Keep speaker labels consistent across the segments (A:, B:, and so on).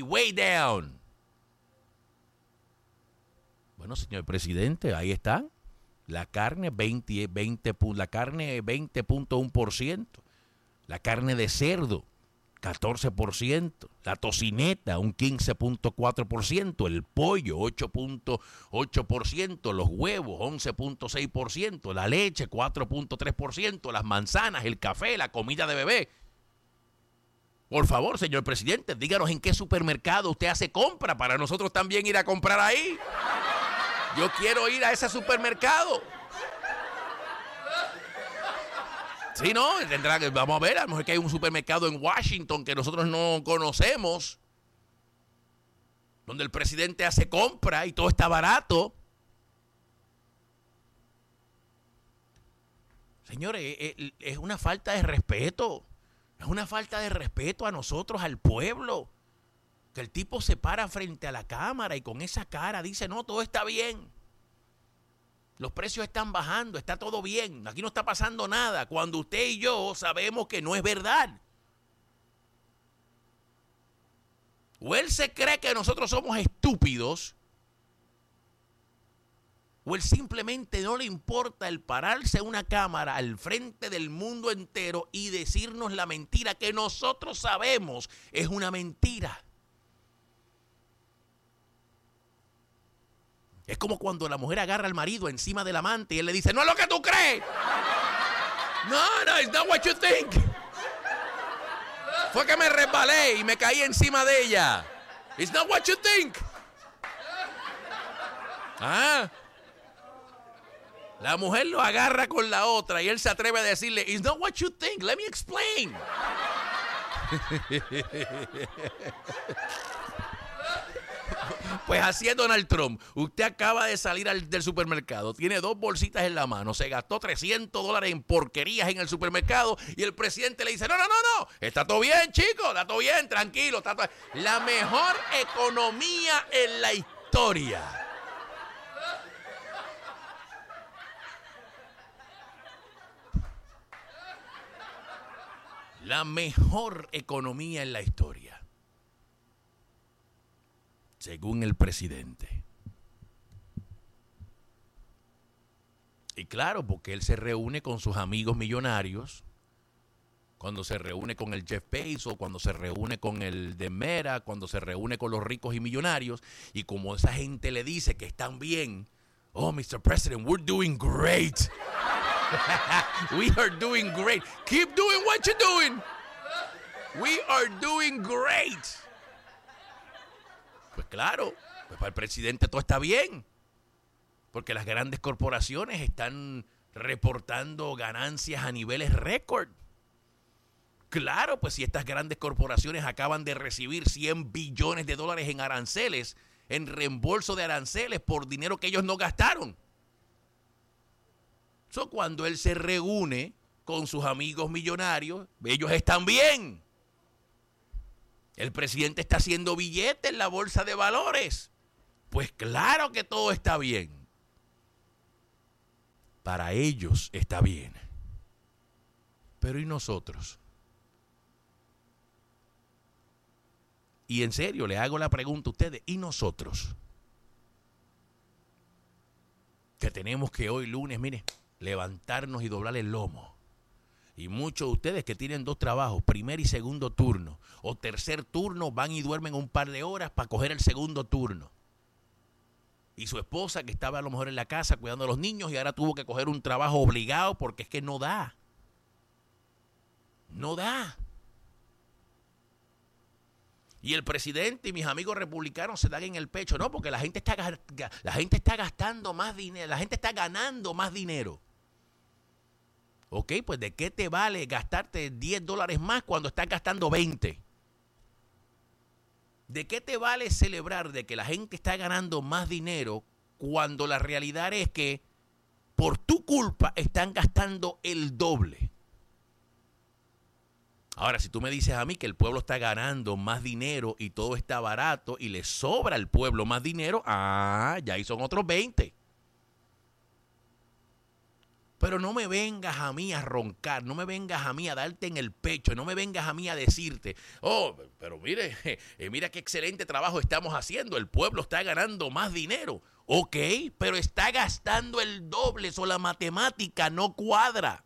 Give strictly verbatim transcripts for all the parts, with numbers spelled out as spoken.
A: way down. Bueno, señor presidente, ahí está. La carne veinte, veinte, la carne veinte punto uno por ciento. La carne de cerdo catorce por ciento. La tocineta un quince punto cuatro por ciento. El pollo ocho punto ocho por ciento. Los huevos once punto seis por ciento. La leche cuatro punto tres por ciento. Las manzanas, el café, la comida de bebé. Por favor, señor presidente, díganos en qué supermercado usted hace compra para nosotros también ir a comprar ahí. Yo quiero ir a ese supermercado. Sí, no, tendrá que, vamos a ver, a lo mejor que hay un supermercado en Washington que nosotros no conocemos, donde el presidente hace compra y todo está barato. Señores, es una falta de respeto. Es una falta de respeto a nosotros, al pueblo. Que el tipo se para frente a la cámara y con esa cara dice, no, todo está bien. Los precios están bajando, está todo bien. Aquí no está pasando nada. Cuando usted y yo sabemos que no es verdad. O él se cree que nosotros somos estúpidos, o él simplemente no le importa el pararse a una cámara al frente del mundo entero y decirnos la mentira que nosotros sabemos es una mentira. Es como cuando la mujer agarra al marido encima del amante y él le dice, no es lo que tú crees. No, no, it's not what you think. Fue que me resbalé y me caí encima de ella. It's not what you think. Ah. La mujer lo agarra con la otra y él se atreve a decirle, it's not what you think, let me explain. Pues así es Donald Trump. Usted acaba de salir al, del supermercado, tiene dos bolsitas en la mano, se gastó trescientos dólares en porquerías en el supermercado y el presidente le dice, no, no, no, no, está todo bien, chicos, está todo bien, tranquilo. Está todo... La mejor economía en la historia. La mejor economía en la historia. Según el presidente. Y claro, porque él se reúne con sus amigos millonarios, cuando se reúne con el Jeff Bezos, cuando se reúne con el de Meta, cuando se reúne con los ricos y millonarios, y como esa gente le dice que están bien, oh, mister President, we're doing great. We are doing great. Keep doing what you're doing. We are doing great. Pues claro, pues para el presidente todo está bien, porque las grandes corporaciones están reportando ganancias a niveles récord. Claro, pues si estas grandes corporaciones acaban de recibir cien billones de dólares en aranceles, en reembolso de aranceles por dinero que ellos no gastaron. So, cuando él se reúne con sus amigos millonarios, ellos están bien. El presidente está haciendo billetes en la bolsa de valores. Pues claro que todo está bien. Para ellos está bien. Pero ¿y nosotros? Y en serio, le hago la pregunta a ustedes, ¿y nosotros? Que tenemos que hoy lunes, mire, levantarnos y doblar el lomo. Y muchos de ustedes que tienen dos trabajos, primer y segundo turno, o tercer turno, van y duermen un par de horas para coger el segundo turno. Y su esposa, que estaba a lo mejor en la casa cuidando a los niños y ahora tuvo que coger un trabajo obligado porque es que no da. No da. Y el presidente y mis amigos republicanos se dan en el pecho, no, porque la gente está, la gente está gastando más dinero, la gente está ganando más dinero. Ok, pues ¿de qué te vale gastarte diez dólares más cuando estás gastando veinte? ¿De qué te vale celebrar de que la gente está ganando más dinero cuando la realidad es que por tu culpa están gastando el doble? Ahora, si tú me dices a mí que el pueblo está ganando más dinero y todo está barato y le sobra al pueblo más dinero, ah, ya ahí son otros veinte. Pero no me vengas a mí a roncar, no me vengas a mí a darte en el pecho, no me vengas a mí a decirte, oh, pero mire, eh, mira qué excelente trabajo estamos haciendo, el pueblo está ganando más dinero. Ok, pero está gastando el doble, o la matemática no cuadra.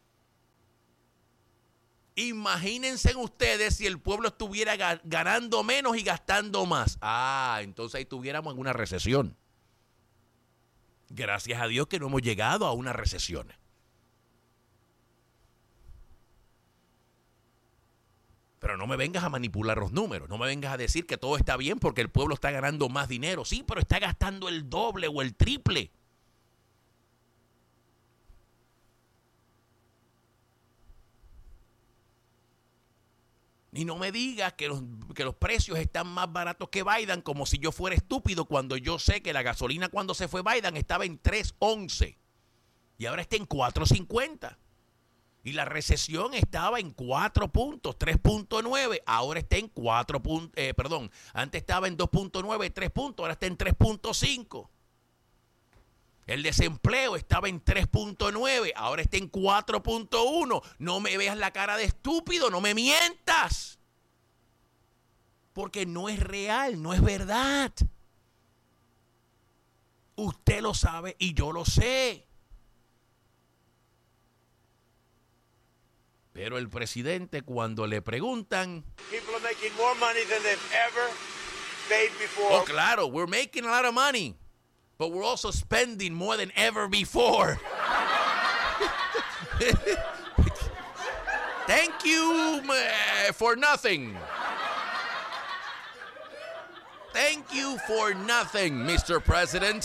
A: Imagínense ustedes si el pueblo estuviera ga- ganando menos y gastando más. Ah, entonces ahí estuviéramos en una recesión. Gracias a Dios que no hemos llegado a una recesión. Pero no me vengas a manipular los números. No me vengas a decir que todo está bien porque el pueblo está ganando más dinero. Sí, pero está gastando el doble o el triple. Y no me digas que los, que los precios están más baratos que Biden, como si yo fuera estúpido cuando yo sé que la gasolina cuando se fue Biden estaba en tres once y ahora está en cuatro cincuenta. Y la recesión estaba en cuatro puntos, tres punto nueve, ahora está en cuatro puntos, eh, perdón, antes estaba en dos punto nueve, tres puntos, ahora está en tres punto cinco. El desempleo estaba en tres punto nueve, ahora está en cuatro punto uno. No me veas la cara de estúpido, no me mientas. Porque no es real, no es verdad. Usted lo sabe y yo lo sé. Pero el presidente, cuando le preguntan,
B: People are making more money than they've ever made before.
A: oh, claro, we're making a lot of money. But we're also spending more than ever before. Thank you uh, for nothing. Thank you for nothing, Mister President.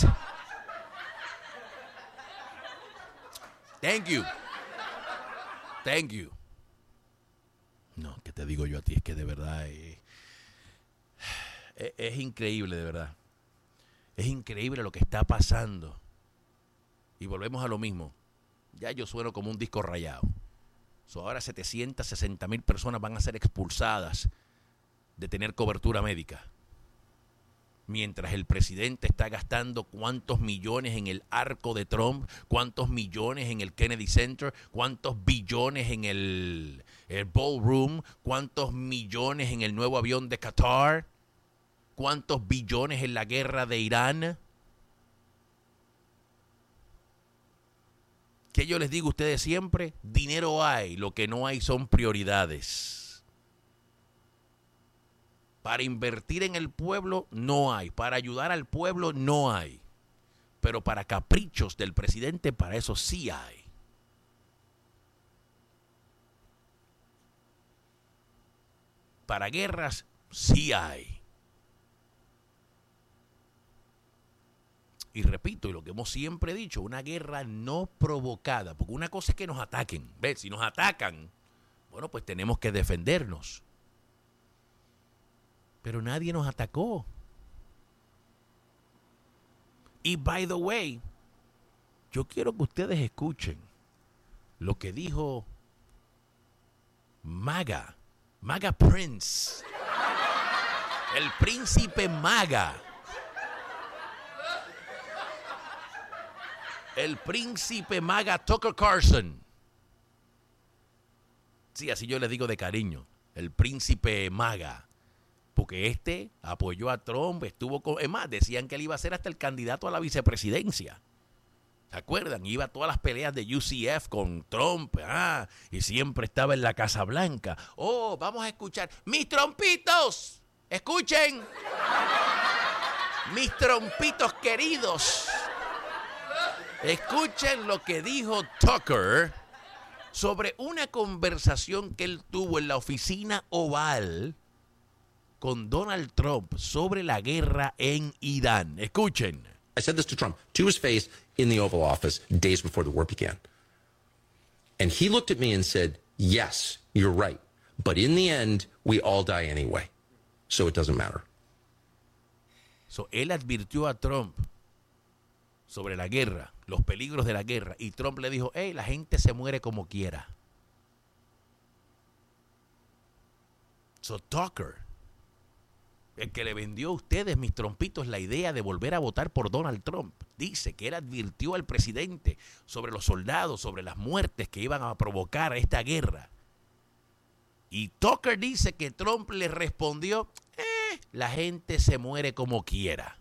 A: Thank you. Thank you. No, ¿qué te digo yo a ti? Es que de verdad eh, es, es increíble, de verdad. Es increíble lo que está pasando. Y volvemos a lo mismo. Ya yo sueno como un disco rayado. So, ahora setecientas sesenta mil personas van a ser expulsadas de tener cobertura médica. Mientras el presidente está gastando cuántos millones en el arco de Trump, cuántos millones en el Kennedy Center, cuántos billones en el, el Ballroom, cuántos millones en el nuevo avión de Qatar. ¿Cuántos billones en la guerra de Irán? ¿Qué yo les digo a ustedes siempre? Dinero hay, lo que no hay son prioridades. Para invertir en el pueblo no hay, para ayudar al pueblo no hay. Pero para caprichos del presidente, para eso sí hay. Para guerras sí hay. Y repito, y lo que hemos siempre dicho, una guerra no provocada, porque una cosa es que nos ataquen. ¿Ves? Si nos atacan, bueno, pues tenemos que defendernos. Pero nadie nos atacó. Y by the way, yo quiero que ustedes escuchen lo que dijo MAGA, MAGA Prince, el príncipe MAGA. El príncipe MAGA Tucker Carlson. Sí, así yo le digo de cariño. El príncipe MAGA. Porque este apoyó a Trump, estuvo con... Es más, decían que él iba a ser hasta el candidato a la vicepresidencia. ¿Se acuerdan? Iba a todas las peleas de U C F con Trump. Ah, y siempre estaba en la Casa Blanca. Oh, vamos a escuchar. ¡Mis trompitos! ¡Escuchen! ¡Mis trompitos queridos! Escuchen lo que dijo Tucker sobre una conversación que él tuvo en la oficina oval con Donald Trump sobre la guerra en Irán. Escuchen.
C: I said this to Trump to his face in the Oval Office days before the war began. And he looked at me and said, yes, you're right. But in the end, we all die anyway. So it doesn't matter.
A: So, él advirtió a Trump sobre la guerra, los peligros de la guerra, y Trump le dijo, hey, la gente se muere como quiera. So Tucker el que le vendió a ustedes, mis trompitos, la idea de volver a votar por Donald Trump, dice que él advirtió al presidente sobre los soldados, sobre las muertes que iban a provocar esta guerra. Y Tucker dice que Trump le respondió, eh, la gente se muere como quiera.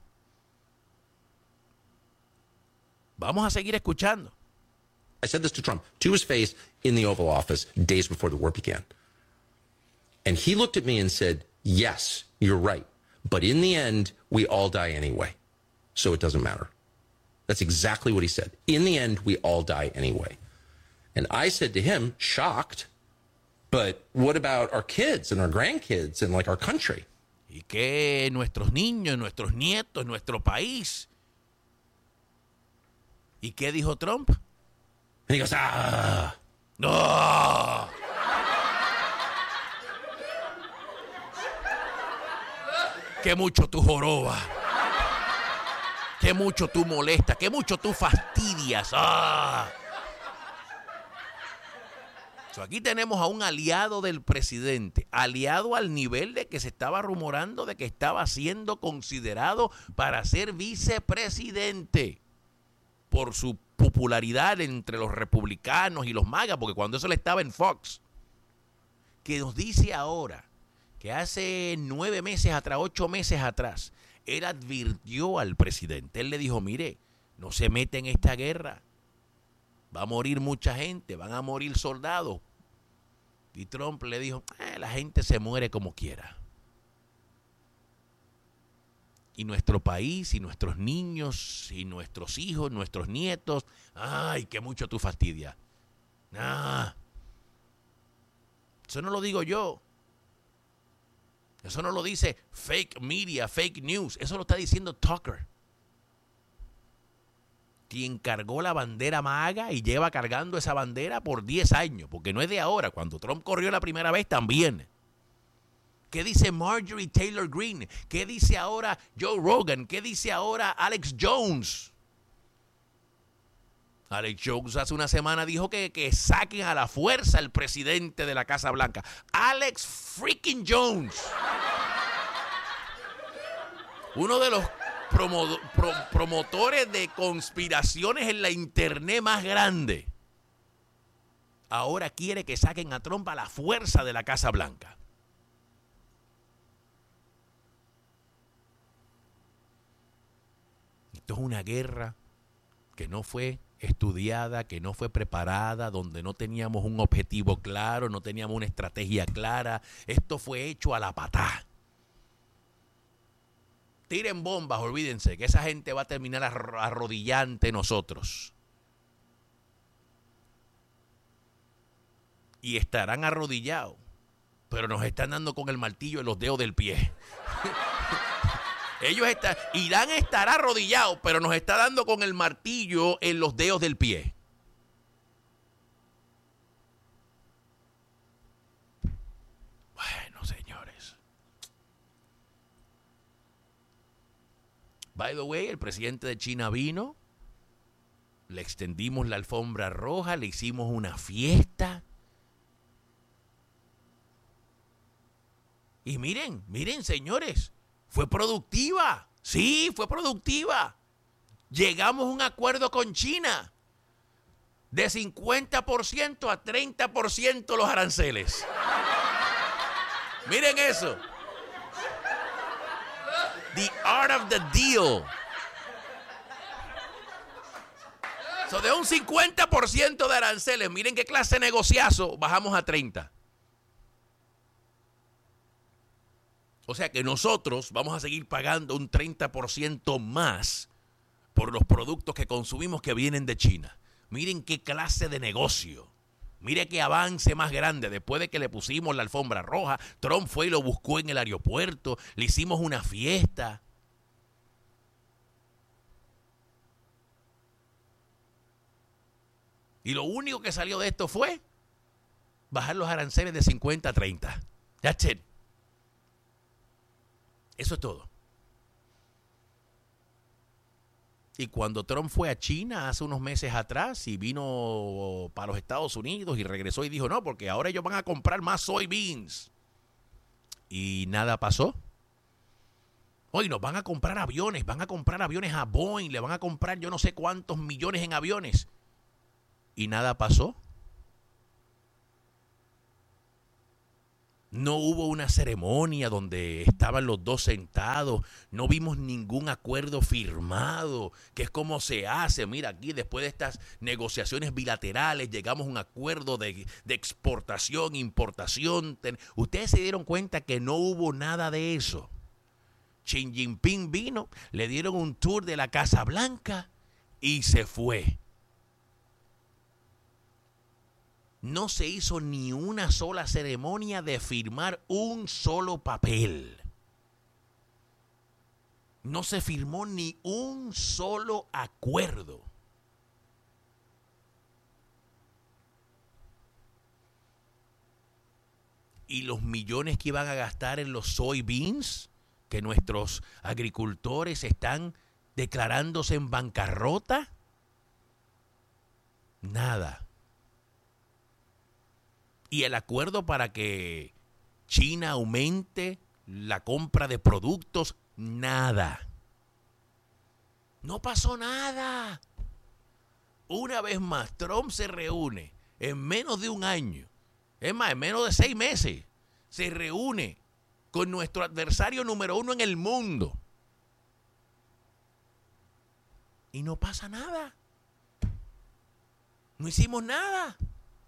A: Vamos a seguir escuchando.
C: I said this to Trump to his face in the Oval Office days before the war began. And he looked at me and said, yes, you're right. But in the end, we all die anyway. So it doesn't matter. That's exactly what he said. In the end, we all die anyway. And I said to him, shocked, but what about our kids and our grandkids and like our country?
A: ¿Y qué nuestros niños, nuestros nietos, nuestro país? ¿Y qué dijo Trump?
C: And he goes, ah.
A: ¡No! ¡Qué mucho tú jorobas! ¡Qué mucho tú molestas! ¡Qué mucho tú fastidias! ¡Ah! So, aquí tenemos a un aliado del presidente, aliado al nivel de que se estaba rumorando de que estaba siendo considerado para ser vicepresidente por su popularidad entre los republicanos y los MAGA, porque cuando eso le estaba en Fox, que nos dice ahora que hace nueve meses atrás, ocho meses atrás, él advirtió al presidente, él le dijo, mire, no se mete en esta guerra, va a morir mucha gente, van a morir soldados. Y Trump le dijo, eh, la gente se muere como quiera. Y nuestro país, y nuestros niños, y nuestros hijos, nuestros nietos, ay, que mucho tú fastidias. Ah, eso no lo digo yo. Eso no lo dice fake media, fake news. Eso lo está diciendo Tucker, quien cargó la bandera MAGA y lleva cargando esa bandera por diez años, porque no es de ahora. Cuando Trump corrió la primera vez también. ¿Qué dice Marjorie Taylor Greene? ¿Qué dice ahora Joe Rogan? ¿Qué dice ahora Alex Jones? Alex Jones hace una semana dijo que, que saquen a la fuerza al presidente de la Casa Blanca. Alex freaking Jones. Uno de los promo, pro, promotores de conspiraciones en la internet más grande. Ahora quiere que saquen a Trump a la fuerza de la Casa Blanca. Esto es una guerra que no fue estudiada, que no fue preparada, donde no teníamos un objetivo claro, no teníamos una estrategia clara. Esto fue hecho a la patá. Tiren bombas, olvídense que esa gente va a terminar arrodillada ante nosotros. Y estarán arrodillados, pero nos están dando con el martillo en los dedos del pie. Ellos están, Irán estará arrodillado, pero nos está dando con el martillo en los dedos del pie. Bueno, señores. By the way, el presidente de China vino, le extendimos la alfombra roja, le hicimos una fiesta. Y miren, miren, señores. Fue productiva, sí, fue productiva. Llegamos a un acuerdo con China de cincuenta por ciento a treinta por ciento los aranceles. Miren eso. The art of the deal. So, de un cincuenta por ciento de aranceles, miren qué clase de negociazo, bajamos a treinta. O sea que nosotros vamos a seguir pagando un treinta por ciento más por los productos que consumimos que vienen de China. Miren qué clase de negocio. Mire qué avance más grande. Después de que le pusimos la alfombra roja, Trump fue y lo buscó en el aeropuerto, le hicimos una fiesta. Y lo único que salió de esto fue bajar los aranceles de cincuenta a treinta. That's it. Eso es todo. Y cuando Trump fue a China hace unos meses atrás y vino para los Estados Unidos y regresó y dijo, no, porque ahora ellos van a comprar más soybeans. Y nada pasó. Hoy nos van a comprar aviones, van a comprar aviones a Boeing, le van a comprar yo no sé cuántos millones en aviones. ¿Y nada pasó? No hubo una ceremonia donde estaban los dos sentados, no vimos ningún acuerdo firmado, que es como se hace. Mira, aquí después de estas negociaciones bilaterales llegamos a un acuerdo de, de exportación, importación. Ustedes se dieron cuenta que no hubo nada de eso. Xi Jinping vino, le dieron un tour de la Casa Blanca y se fue. No se hizo ni una sola ceremonia de firmar un solo papel. No se firmó ni un solo acuerdo. Y los millones que iban a gastar en los soybeans, que nuestros agricultores están declarándose en bancarrota, nada. Y el acuerdo para que China aumente la compra de productos, nada. No pasó nada. Una vez más, Trump se reúne en menos de un año, es más, en menos de seis meses, se reúne con nuestro adversario número uno en el mundo. Y no pasa nada. No hicimos nada.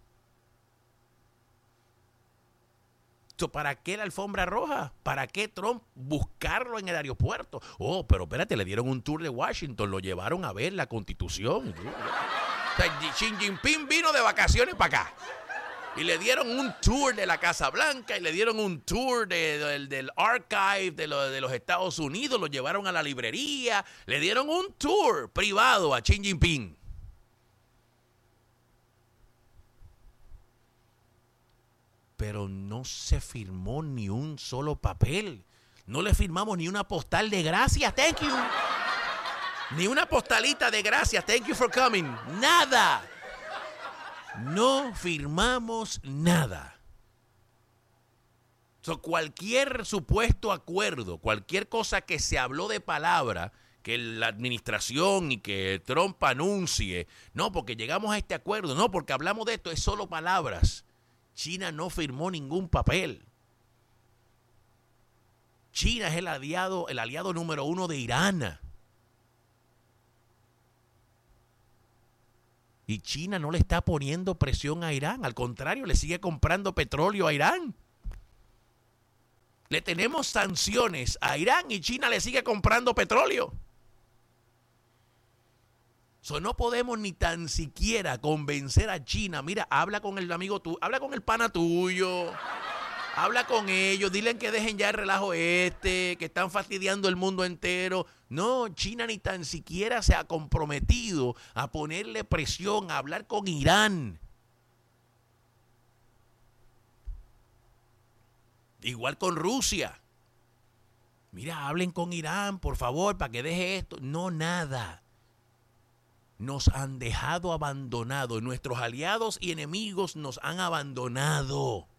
A: ¿Para qué la alfombra roja? ¿Para qué Trump buscarlo en el aeropuerto? Oh, pero espérate, le dieron un tour de Washington, lo llevaron a ver la Constitución. O sea, Xi Jinping vino de vacaciones para acá. Y le dieron un tour de la Casa Blanca y le dieron un tour de, de, del Archive de, lo, de los Estados Unidos, lo llevaron a la librería, le dieron un tour privado a Xi Jinping. Pero no se firmó ni un solo papel. No le firmamos ni una postal de gracias, thank you. Ni una postalita de gracias, thank you for coming. Nada. No firmamos nada. So, cualquier supuesto acuerdo, cualquier cosa que se habló de palabra, que la administración y que Trump anuncie, no, porque llegamos a este acuerdo, no, porque hablamos de esto, es solo palabras. China no firmó ningún papel. China es el aliado, el aliado número uno de Irán. Y China no le está poniendo presión a Irán. Al contrario, le sigue comprando petróleo a Irán. Le tenemos sanciones a Irán y China le sigue comprando petróleo. So, no podemos ni tan siquiera convencer a China. Mira, habla con el amigo tuyo, habla con el pana tuyo, habla con ellos, dile que dejen ya el relajo este, que están fastidiando el mundo entero. No, China ni tan siquiera se ha comprometido a ponerle presión, a hablar con Irán. Igual con Rusia. Mira, hablen con Irán, por favor, para que deje esto. No, nada. Nos han dejado abandonados. Nuestros aliados y enemigos nos han abandonado.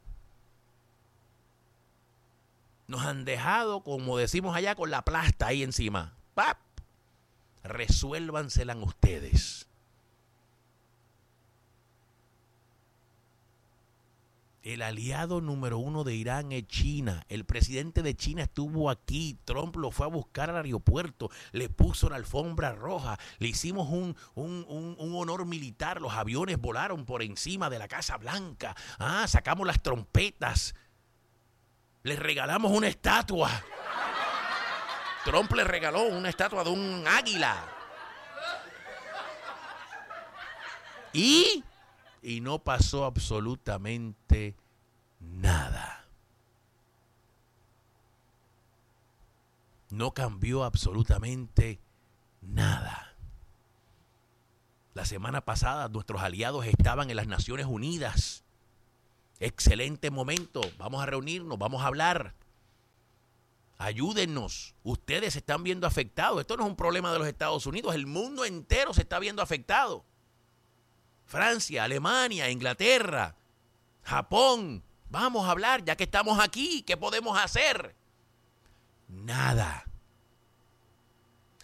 A: Nos han dejado, como decimos allá, con la plasta ahí encima. ¡Pap! Resuélvansela ustedes. El aliado número uno de Irán es China. El presidente de China estuvo aquí. Trump lo fue a buscar al aeropuerto. Le puso la alfombra roja. Le hicimos un, un, un, un honor militar. Los aviones volaron por encima de la Casa Blanca. Ah, sacamos las trompetas. Les regalamos una estatua. Trump le regaló una estatua de un águila. Y... Y no pasó absolutamente nada. No cambió absolutamente nada. La semana pasada nuestros aliados estaban en las Naciones Unidas. Excelente momento. Vamos a reunirnos, vamos a hablar. Ayúdennos. Ustedes se están viendo afectados. Esto no es un problema de los Estados Unidos. El mundo entero se está viendo afectado. Francia, Alemania, Inglaterra, Japón. Vamos a hablar, ya que estamos aquí, ¿qué podemos hacer? Nada.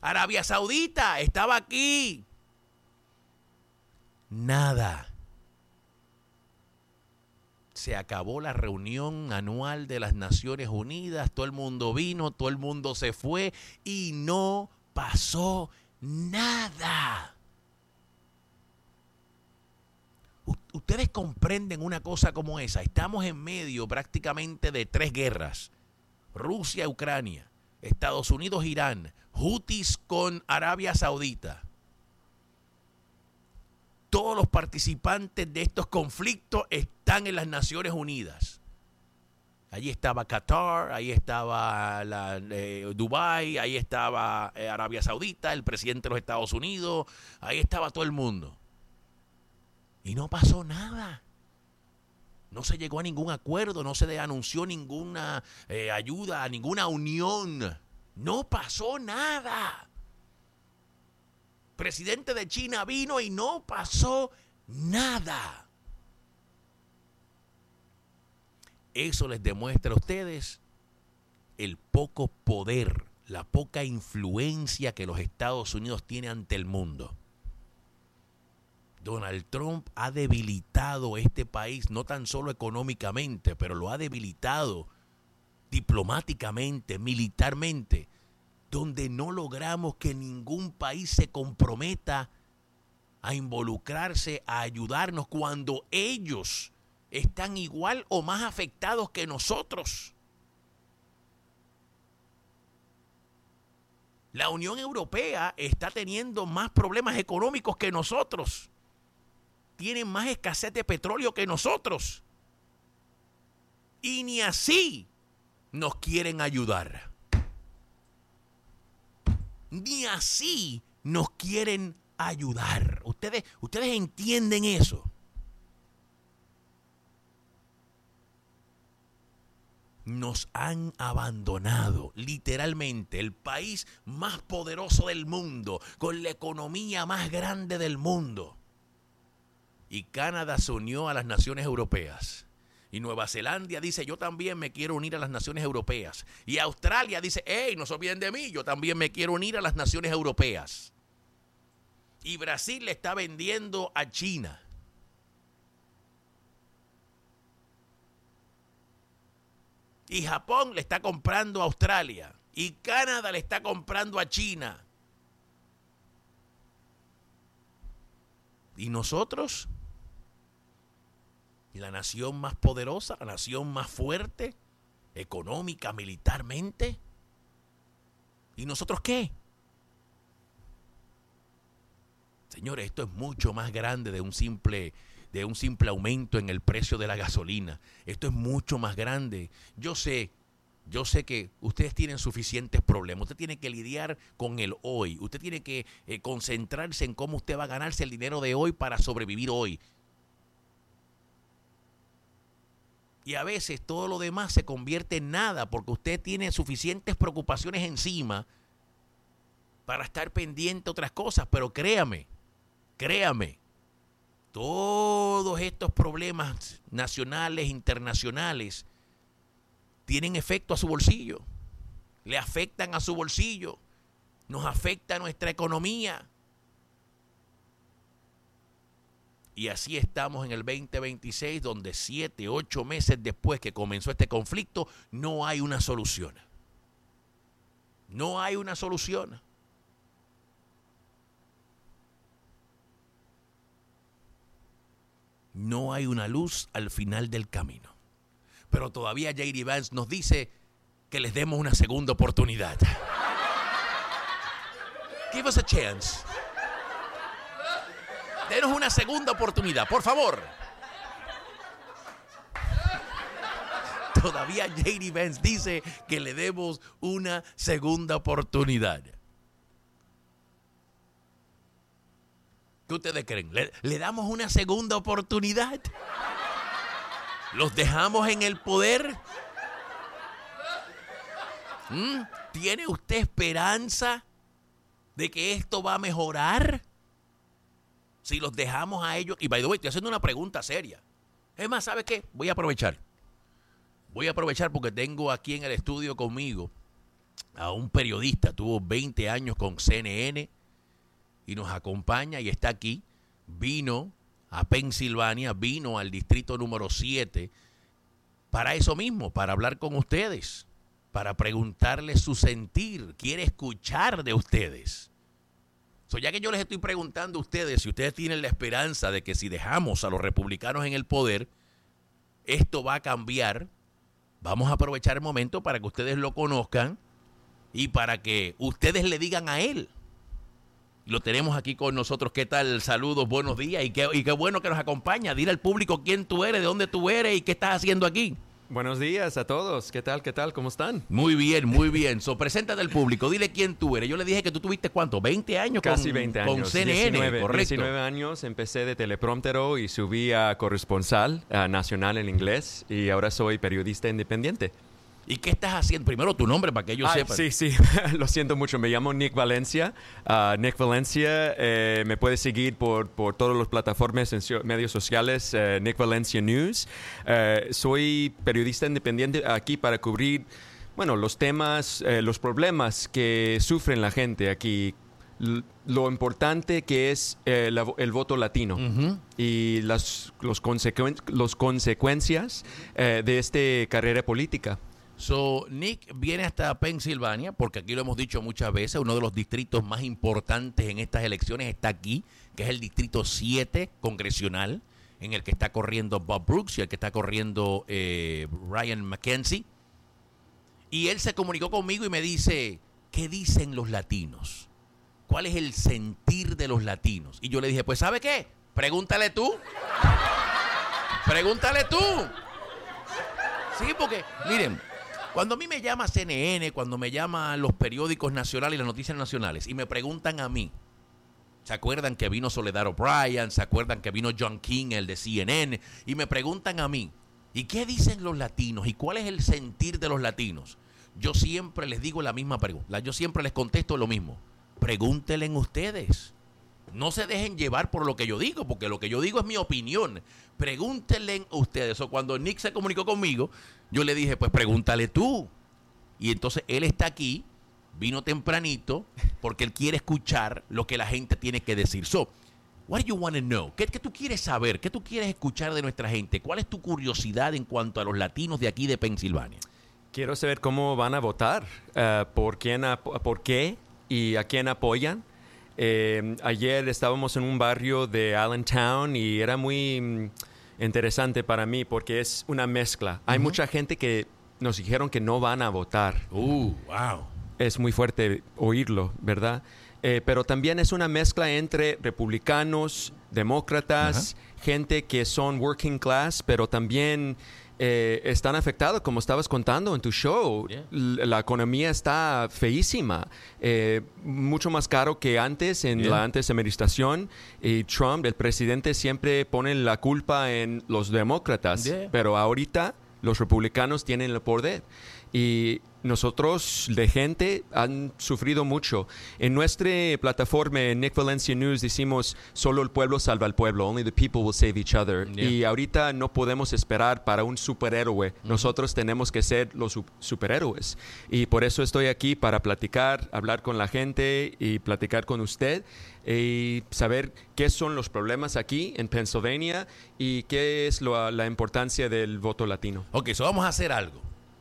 A: Arabia Saudita estaba aquí. Nada. Se acabó la reunión anual de las Naciones Unidas, todo el mundo vino, todo el mundo se fue y no pasó nada. U- ustedes comprenden una cosa como esa. Estamos en medio prácticamente de tres guerras. Rusia, Ucrania, Estados Unidos, Irán, Houthis con Arabia Saudita. Todos los participantes de estos conflictos están en las Naciones Unidas. Allí estaba Qatar, ahí estaba la, eh, Dubái, ahí estaba eh, Arabia Saudita, el presidente de los Estados Unidos, ahí estaba todo el mundo. Y no pasó nada. No se llegó a ningún acuerdo, no se anunció ninguna eh, ayuda, ninguna unión. No pasó nada. Presidente de China vino y no pasó nada. Eso les demuestra a ustedes el poco poder, la poca influencia que los Estados Unidos tienen ante el mundo. Donald Trump ha debilitado este país, no tan solo económicamente, pero lo ha debilitado diplomáticamente, militarmente, donde no logramos que ningún país se comprometa a involucrarse, a ayudarnos cuando ellos están igual o más afectados que nosotros. La Unión Europea está teniendo más problemas económicos que nosotros. Tienen más escasez de petróleo que nosotros. Y ni así nos quieren ayudar. Ni así nos quieren ayudar. Ustedes, ustedes entienden eso. Nos han abandonado, literalmente, el país más poderoso del mundo, con la economía más grande del mundo. Y Canadá se unió a las naciones europeas. Y Nueva Zelanda dice, yo también me quiero unir a las naciones europeas. Y Australia dice, hey, no se olviden de mí, yo también me quiero unir a las naciones europeas. Y Brasil le está vendiendo a China. Y Japón le está comprando a Australia. Y Canadá le está comprando a China. ¿Y nosotros? ¿Y la nación más poderosa, la nación más fuerte, económica, militarmente? ¿Y nosotros qué? Señores, esto es mucho más grande de un simple, de un simple aumento en el precio de la gasolina. Esto es mucho más grande. Yo sé, yo sé que ustedes tienen suficientes problemas. Usted tiene que lidiar con el hoy. Usted tiene que eh, concentrarse en cómo usted va a ganarse el dinero de hoy para sobrevivir hoy. Y a veces todo lo demás se convierte en nada porque usted tiene suficientes preocupaciones encima para estar pendiente de otras cosas. Pero créame, créame, todos estos problemas nacionales, internacionales, tienen efecto a su bolsillo. Le afectan a su bolsillo. Nos afecta a nuestra economía. Y así estamos en el veinte veintiséis, donde siete, ocho meses después que comenzó este conflicto, no hay una solución. No hay una solución. No hay una luz al final del camino. Pero todavía J D Vance nos dice que les demos una segunda oportunidad. Give us a chance. Denos una segunda oportunidad, por favor. Todavía J D Vance dice que le demos una segunda oportunidad. ¿Qué ustedes creen? ¿Le, le damos una segunda oportunidad? ¿Los dejamos en el poder? ¿Mm? ¿Tiene usted esperanza de que esto va a mejorar? Si los dejamos a ellos. Y by the way, estoy haciendo una pregunta seria. Es más, ¿sabe qué? Voy a aprovechar. Voy a aprovechar porque tengo aquí en el estudio conmigo a un periodista, tuvo veinte años con C N N y nos acompaña y está aquí. Vino a Pensilvania, vino al distrito número siete para eso mismo, para hablar con ustedes, para preguntarles su sentir, quiere escuchar de ustedes. So, ya que yo les estoy preguntando a ustedes si ustedes tienen la esperanza de que si dejamos a los republicanos en el poder, esto va a cambiar, vamos a aprovechar el momento para que ustedes lo conozcan y para que ustedes le digan a él. Lo tenemos aquí con nosotros. ¿Qué tal? Saludos, buenos días y qué, y qué bueno que nos acompaña. Dile al público quién tú eres, de dónde tú eres y qué estás haciendo aquí.
D: Buenos días a todos. ¿Qué tal? ¿Qué tal? ¿Cómo están?
A: Muy bien, muy bien. So, preséntate al público. Dile quién tú eres. Yo le dije que tú tuviste, ¿cuánto? veinte años
D: Casi
A: con,
D: veinte años.
A: con C N N,
D: diecinueve,
A: correcto.
D: diecinueve años. Empecé de telepromptero y subí a corresponsal a nacional en inglés y ahora soy periodista independiente.
A: ¿Y qué estás haciendo? Primero tu nombre para que ellos
D: Ay,
A: sepan.
D: Sí, sí. Lo siento mucho. Me llamo Nick Valencia. Uh, Nick Valencia. Eh, me puedes seguir por, por todas las plataformas en so- medios sociales. Uh, Nick Valencia News. Uh, soy periodista independiente aquí para cubrir, bueno, los temas, eh, los problemas que sufren la gente aquí. L- lo importante que es eh, la, el voto latino uh-huh. y las los, consecuen- los consecuencias eh, de esta carrera política.
A: So, Nick viene hasta Pensilvania, porque aquí lo hemos dicho muchas veces, uno de los distritos más importantes en estas elecciones está aquí, que es el distrito siete congresional, en el que está corriendo Bob Brooks y el que está corriendo eh, Ryan McKenzie. Y él se comunicó conmigo y me dice, ¿qué dicen los latinos? ¿Cuál es el sentir de los latinos? Y yo le dije, pues, ¿sabe qué? Pregúntale tú. Pregúntale tú. Sí, porque, miren, cuando a mí me llama C N N, cuando me llaman los periódicos nacionales y las noticias nacionales y me preguntan a mí, ¿se acuerdan que vino Soledad O'Brien? ¿Se acuerdan que vino John King, el de C N N? Y me preguntan a mí, ¿y qué dicen los latinos? ¿Y cuál es el sentir de los latinos? Yo siempre les digo la misma pregunta. Yo siempre les contesto lo mismo. Pregúntenle ustedes. No se dejen llevar por lo que yo digo, porque lo que yo digo es mi opinión. Pregúntenle ustedes. O cuando Nick se comunicó conmigo, yo le dije, pues pregúntale tú. Y entonces él está aquí, vino tempranito, porque él quiere escuchar lo que la gente tiene que decir. So, what do you want to know? ¿Qué, ¿Qué tú quieres saber? ¿Qué tú quieres escuchar de nuestra gente? ¿Cuál es tu curiosidad en cuanto a los latinos de aquí de Pensilvania?
D: Quiero saber cómo van a votar, uh, por quién, ap- por qué y a quién apoyan. Eh, ayer estábamos en un barrio de Allentown y era muy mm, interesante para mí porque es una mezcla. Uh-huh. Hay mucha gente que nos dijeron que no van a votar.
A: Uh, wow.
D: Es muy fuerte oírlo, ¿verdad? Eh, pero también es una mezcla entre republicanos, demócratas, uh-huh. gente que son working class, pero también eh, están afectados, como estabas contando en tu show. Yeah. L- la economía está feísima, eh, mucho más caro que antes en yeah. la antes administración. Y Trump, el presidente, siempre pone la culpa en los demócratas, yeah. pero ahorita los republicanos tienen el poder. Y nosotros, de gente, han sufrido mucho. En nuestra plataforma, en Nick Valencia News, decimos, solo el pueblo salva al pueblo. Only the people will save each other. Yeah. Y ahorita no podemos esperar para un superhéroe. Uh-huh. Nosotros tenemos que ser los su- superhéroes. Y por eso estoy aquí, para platicar, hablar con la gente y platicar con usted. Y saber qué son los problemas aquí en Pennsylvania y qué es lo, la importancia del voto latino.
A: Ok, so vamos a hacer algo.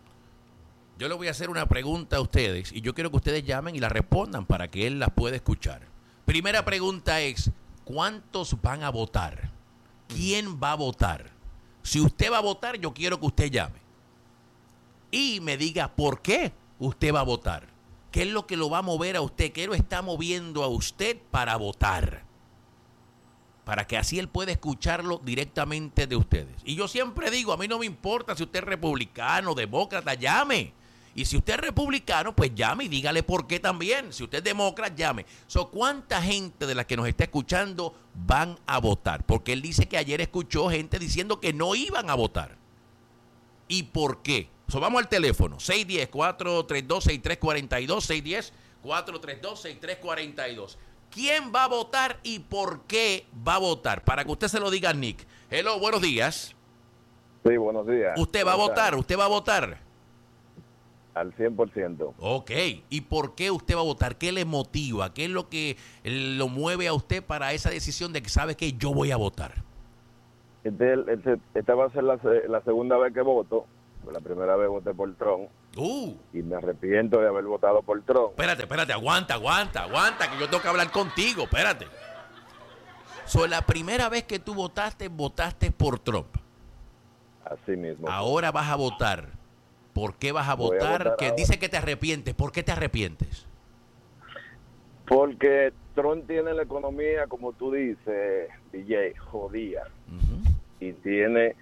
A: Yo le voy a hacer una pregunta a ustedes y yo quiero que ustedes llamen y la respondan para que él las pueda escuchar. Primera pregunta es, ¿cuántos van a votar? ¿Quién va a votar? Si usted va a votar, yo quiero que usted llame y me diga por qué usted va a votar. ¿Qué es lo que lo va a mover a usted? ¿Qué lo está moviendo a usted para votar? Para que así él pueda escucharlo directamente de ustedes. Y yo siempre digo, a mí no me importa si usted es republicano, demócrata, llame. Y si usted es republicano, pues llame y dígale por qué también. Si usted es demócrata, llame. So, ¿cuánta gente de las que nos está escuchando van a votar? Porque él dice que ayer escuchó gente diciendo que no iban a votar. ¿Y por qué? So, vamos al teléfono. seis uno cero, cuatro tres dos, seis tres cuatro dos. seis uno cero, cuatro tres dos, seis tres cuatro dos. ¿Quién va a votar y por qué va a votar? Para que usted se lo diga a Nick. Hello, buenos días.
E: Sí, buenos días.
A: ¿Usted va a votar? ¿Usted va a votar?
E: Al cien por ciento.
A: Ok, ¿y por qué usted va a votar? ¿Qué le motiva? ¿Qué es lo que lo mueve a usted para esa decisión de que sabe que yo voy a votar?
E: Este, este, esta va a ser la, la segunda vez que voto. La primera vez voté por Trump.
A: Uh.
E: Y me arrepiento de haber votado por Trump.
A: Espérate, espérate, aguanta, aguanta, aguanta, que yo tengo que hablar contigo, espérate. So, la primera vez que tú votaste, votaste por Trump.
E: Así mismo.
A: Ahora vas a votar. ¿Por qué vas a
E: Voy a
A: votar?
E: votar
A: Que
E: ahora.
A: dice que te arrepientes. ¿Por qué te arrepientes?
E: Porque Trump tiene la economía, como tú dices, D J, jodida.
A: Uh-huh.
E: Y tiene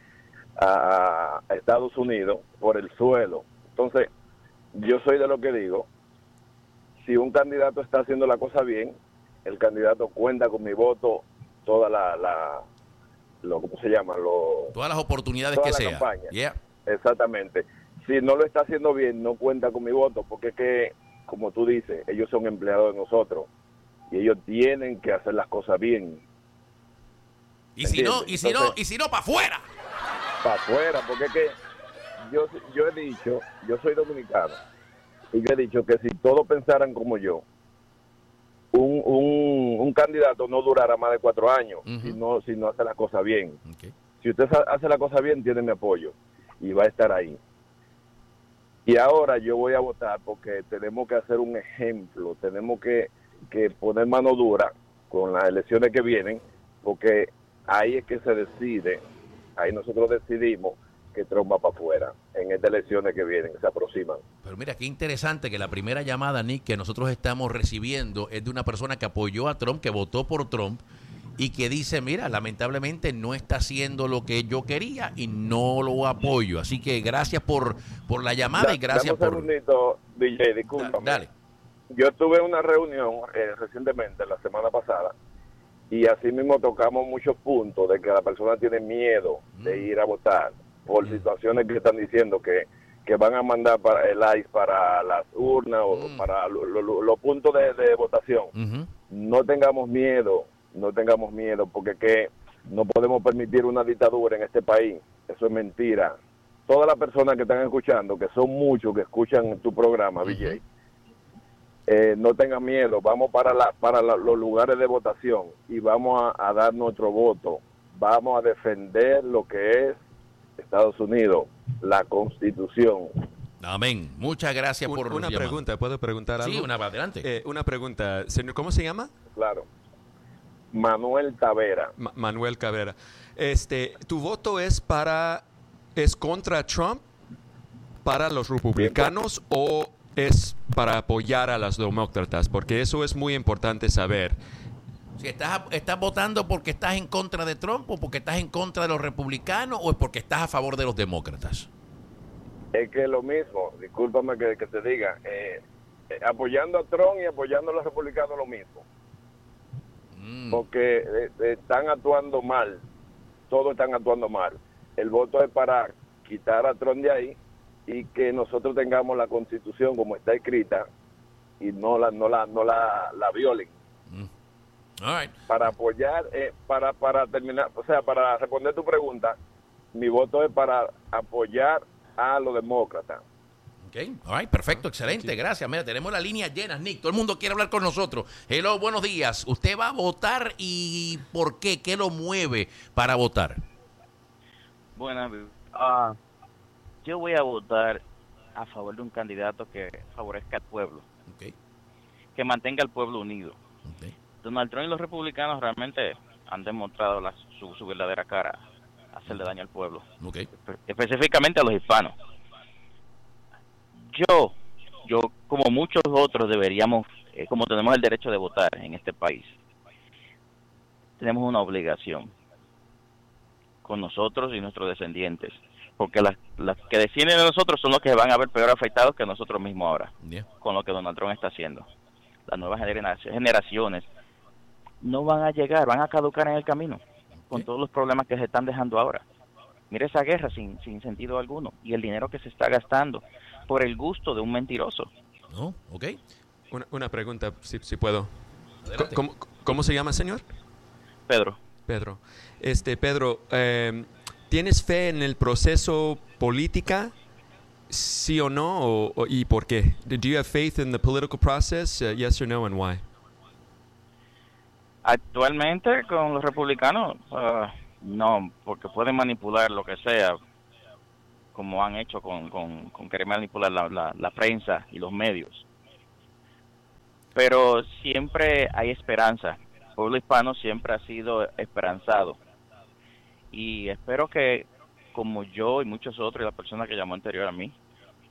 E: a, a Estados Unidos por el suelo. Entonces, yo soy de lo que digo, si un candidato está haciendo la cosa bien, el candidato cuenta con mi voto, toda la, la lo, ¿cómo se llama? Lo,
A: Todas las oportunidades
E: toda
A: que
E: la
A: sea.
E: campaña.
A: Yeah.
E: Exactamente. Si no lo está haciendo bien, no cuenta con mi voto, porque es que, como tú dices, ellos son empleados de nosotros y ellos tienen que hacer las cosas bien.
A: Y si no,
E: ¿Entiendes?
A: y si no,
E: Entonces-
A: y si no, para afuera.
E: Para afuera, porque es que yo, yo he dicho, yo soy dominicano, y yo he dicho que si todos pensaran como yo, un, un, un candidato no durará más de cuatro años
A: Ujú.
E: si, no, si no hace la cosa bien.
A: Okay.
E: Si usted sa- hace la cosa bien, tiene mi apoyo y va a estar ahí. Y ahora yo voy a votar porque tenemos que hacer un ejemplo, tenemos que, que poner mano dura con las elecciones que vienen, porque ahí es que se decide, ahí nosotros decidimos que Trump va para afuera en estas elecciones que vienen, que se aproximan.
A: Pero mira, qué interesante que la primera llamada, Nick, que nosotros estamos recibiendo es de una persona que apoyó a Trump, que votó por Trump y que dice, mira, lamentablemente no está haciendo lo que yo quería y no lo apoyo. Así que gracias por, por la llamada y
E: Da-
A: gracias
E: dame un
A: por...
E: segundito, D J,
A: Da-
E: discúlpame.
A: dale.
E: Yo tuve una reunión eh, recientemente, la semana pasada, y así mismo tocamos muchos puntos de que la persona tiene miedo de ir a votar por situaciones que están diciendo que, que van a mandar para el I C E para las urnas o
A: Mm.
E: para lo- lo- lo- los puntos de, de votación.
A: Ujú.
E: No tengamos miedo, no tengamos miedo, porque que no podemos permitir una dictadura en este país. Eso es mentira. Todas las personas que están escuchando, que son muchos que escuchan tu programa, V J, eh, no tengan miedo, vamos para la, para la- los lugares de votación y vamos a, a dar nuestro voto, vamos a defender lo que es Estados Unidos, la Constitución.
A: Amén. Muchas gracias
D: Un-
A: por
D: una
A: llamar.
D: pregunta, ¿puedo preguntar algo?
A: Sí, una adelante.
D: Eh, una pregunta, señor, ¿cómo se llama?
E: Claro. Manuel Tavera.
D: Ma- Manuel Cabrera. Este, ¿tu voto es para, es contra Trump, para los republicanos o es para apoyar a los demócratas? Porque eso es muy importante saber.
A: Si estás, estás votando porque estás en contra de Trump o porque estás en contra de los republicanos o es porque estás a favor de los demócratas.
E: Es que es lo mismo, discúlpame que, que te diga, eh, eh, apoyando a Trump y apoyando a los republicanos lo mismo,
A: Mm.
E: porque eh, eh, están actuando mal, todos están actuando mal. El voto es para quitar a Trump de ahí y que nosotros tengamos la Constitución como está escrita y no la no la no la, la violen.
A: All right.
E: Para apoyar, eh, para para terminar, o sea, para responder tu pregunta, mi voto es para apoyar a los demócratas.
A: Okay. All right, perfecto, excelente, gracias. Mira, tenemos la línea llena, Nick. Todo el mundo quiere hablar con nosotros. Hello, buenos días. ¿Usted va a votar y por qué? ¿Qué lo mueve para votar?
F: Buenas, ah, yo voy a votar a favor de un candidato que favorezca al pueblo,
A: Okay.
F: que mantenga al pueblo unido.
A: Okay.
F: Donald Trump y los republicanos realmente han demostrado la- su, su verdadera cara, hacerle daño al pueblo,
A: Okay.
F: espe- específicamente a los hispanos. Yo, yo como muchos otros deberíamos, eh, como tenemos el derecho de votar en este país, tenemos una obligación con nosotros y nuestros descendientes, porque las, las que deciden de nosotros son los que van a ver peor afectados que nosotros mismos ahora,
A: Yeah.
F: con lo que Donald Trump está haciendo. Las nuevas generaciones, generaciones no van a llegar, van a caducar en el camino, con
A: Ok.
F: todos los problemas que se están dejando ahora. Mira esa guerra sin, sin sentido alguno, y el dinero que se está gastando por el gusto de un mentiroso.
A: ¿No? Ok.
D: Una, una pregunta, si, si puedo.
A: Adelante.
D: ¿Cómo, cómo se llama, señor?
F: Pedro,
D: Pedro. Este, Pedro, eh, ¿tienes fe en el proceso política ¿Sí o no? O, o, ¿Y por qué? Do you have faith in the political process? Uh, yes or no, and why?
F: Actualmente con los republicanos, uh, no, porque pueden manipular lo que sea, como han hecho con, con, con querer manipular la, la, la prensa y los medios. Pero siempre hay esperanza. El pueblo hispano siempre ha sido esperanzado. Y espero que, como yo y muchos otros, y la persona que llamó anterior a mí,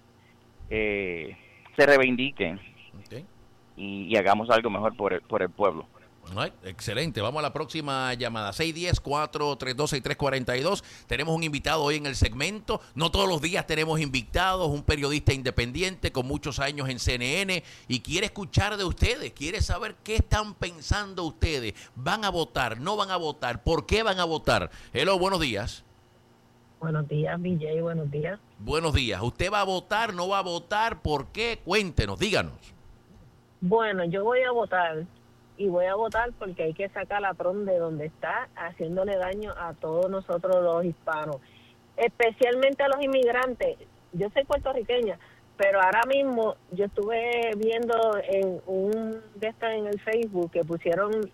F: eh, se reivindiquen
A: Okay.
F: y, y hagamos algo mejor por el, por el pueblo.
A: Right, excelente. Vamos a la próxima llamada. seis uno cero, cuatro tres dos, seis tres cuatro dos. Tenemos un invitado hoy en el segmento. No todos los días tenemos invitados. Un periodista independiente con muchos años en C N N y quiere escuchar de ustedes. Quiere saber qué están pensando ustedes. ¿Van a votar? ¿No van a votar? ¿Por qué van a votar? Hello, buenos días.
G: Buenos días, B J. Buenos días.
A: Buenos días. ¿Usted va a votar? ¿No va a votar? ¿Por qué? Cuéntenos, díganos.
G: Bueno, yo voy a votar. Y voy a votar porque hay que sacar a Trump de donde está, haciéndole daño a todos nosotros los hispanos, especialmente a los inmigrantes. Yo soy puertorriqueña, pero ahora mismo yo estuve viendo en un de estas en el Facebook que pusieron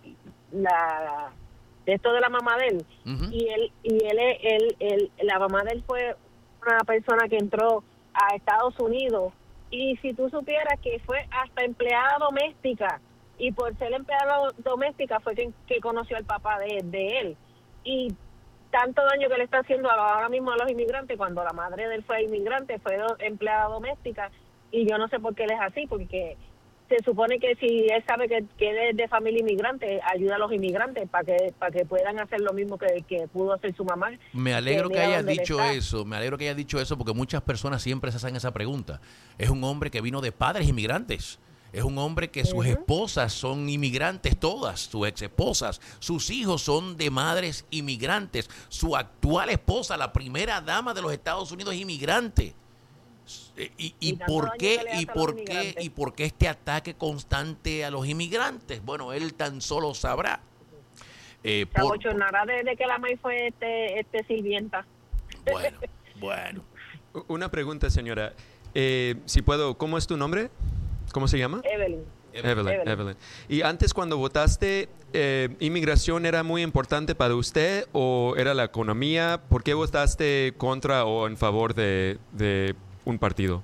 G: la de esto de la mamá de él, uh-huh. y él y él, él, él la mamá de él fue una persona que entró a Estados Unidos, y si tú supieras que fue hasta empleada doméstica. Y por ser empleada doméstica fue que, que conoció al papá de, de él. Y tanto daño que le está haciendo ahora mismo a los inmigrantes, cuando la madre de él fue inmigrante, fue do, empleada doméstica. Y yo no sé por qué él es así, porque se supone que si él sabe que, que él es de familia inmigrante, ayuda a los inmigrantes para que para que puedan hacer lo mismo que, que pudo hacer su mamá.
A: Me alegro que, que hayas dicho eso, me alegro que hayas dicho eso, porque muchas personas siempre se hacen esa pregunta. Es un hombre que vino de padres inmigrantes. Es un hombre que sus esposas son inmigrantes todas, sus ex esposas, sus hijos son de madres inmigrantes, su actual esposa, la primera dama de los Estados Unidos, es inmigrante. ¿Y, y, y por qué y por qué y por qué este ataque constante a los inmigrantes? Bueno, él tan solo sabrá.
G: Eh, Se abochornará desde que la maíz fue este, este sirvienta.
A: Bueno, bueno.
D: Una pregunta, señora. Eh, si puedo, ¿cómo es tu nombre? ¿Cómo se llama?
G: Evelyn.
D: Evelyn, Evelyn. Evelyn. Y antes, cuando votaste, eh, ¿inmigración era muy importante para usted o era la economía? ¿Por qué votaste contra o en favor de, de un partido?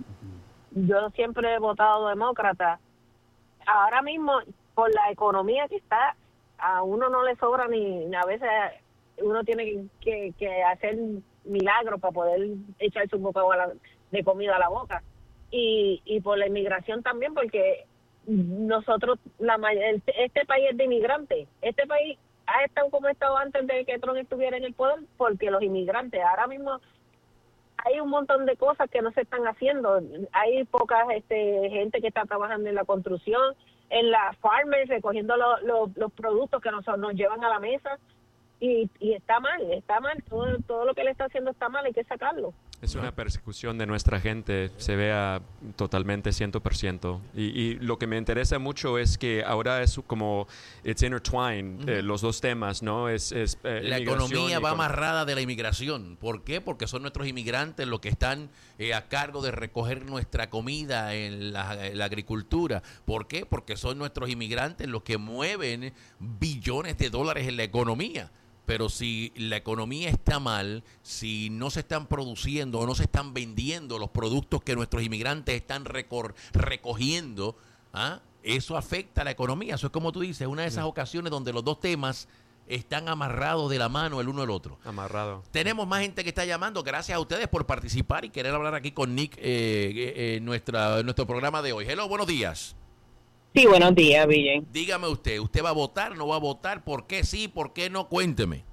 G: Yo siempre he votado demócrata. Ahora mismo, por la economía que está, a uno no le sobra ni, a veces uno tiene que, que, que hacer milagros para poder echarse un bocado de comida a la boca. Y, y por la inmigración también, porque nosotros, la este país es de inmigrantes. Este país ha estado como ha estado antes de que Trump estuviera en el poder, porque los inmigrantes, ahora mismo hay un montón de cosas que no se están haciendo. Hay pocas este, gente que está trabajando en la construcción, en las farmers, recogiendo lo, lo, los productos que nos, nos llevan a la mesa. Y, y está mal, está mal. Todo, todo lo que le está haciendo está mal, hay que sacarlo.
D: Es una persecución de nuestra gente, se vea totalmente cien por ciento. Y, y lo que me interesa mucho es que ahora es como, it's intertwined, uh-huh. eh, los dos temas, ¿no? Es, es eh,
A: La economía va amarrada de la inmigración. ¿Por qué? Porque son nuestros inmigrantes los que están eh, a cargo de recoger nuestra comida en la, en la agricultura. ¿Por qué? Porque son nuestros inmigrantes los que mueven billones de dólares en la economía. Pero si la economía está mal, si no se están produciendo o no se están vendiendo los productos que nuestros inmigrantes están recor- recogiendo, ¿ah? Eso afecta a la economía. Eso es como tú dices, una de esas ocasiones donde los dos temas están amarrados de la mano el uno al otro.
D: Amarrado.
A: Tenemos más gente que está llamando. Gracias a ustedes por participar y querer hablar aquí con Nick en eh, eh, nuestra, nuestro programa de hoy. Hello, buenos días.
H: Sí, buenos días, Villen.
A: Dígame usted, ¿usted va a votar, no va a votar? ¿Por qué sí, por qué no? Cuénteme.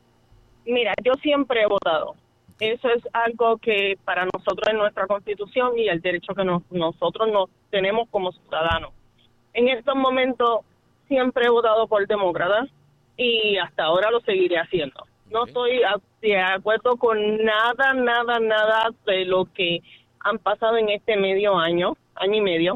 H: Mira, yo siempre he votado. Eso es algo que para nosotros es nuestra Constitución y el derecho que nos, nosotros nos tenemos como ciudadanos. En estos momentos siempre he votado por demócrata y hasta ahora lo seguiré haciendo. No estoy de acuerdo con nada, nada, nada de lo que han pasado en este medio año, año y medio.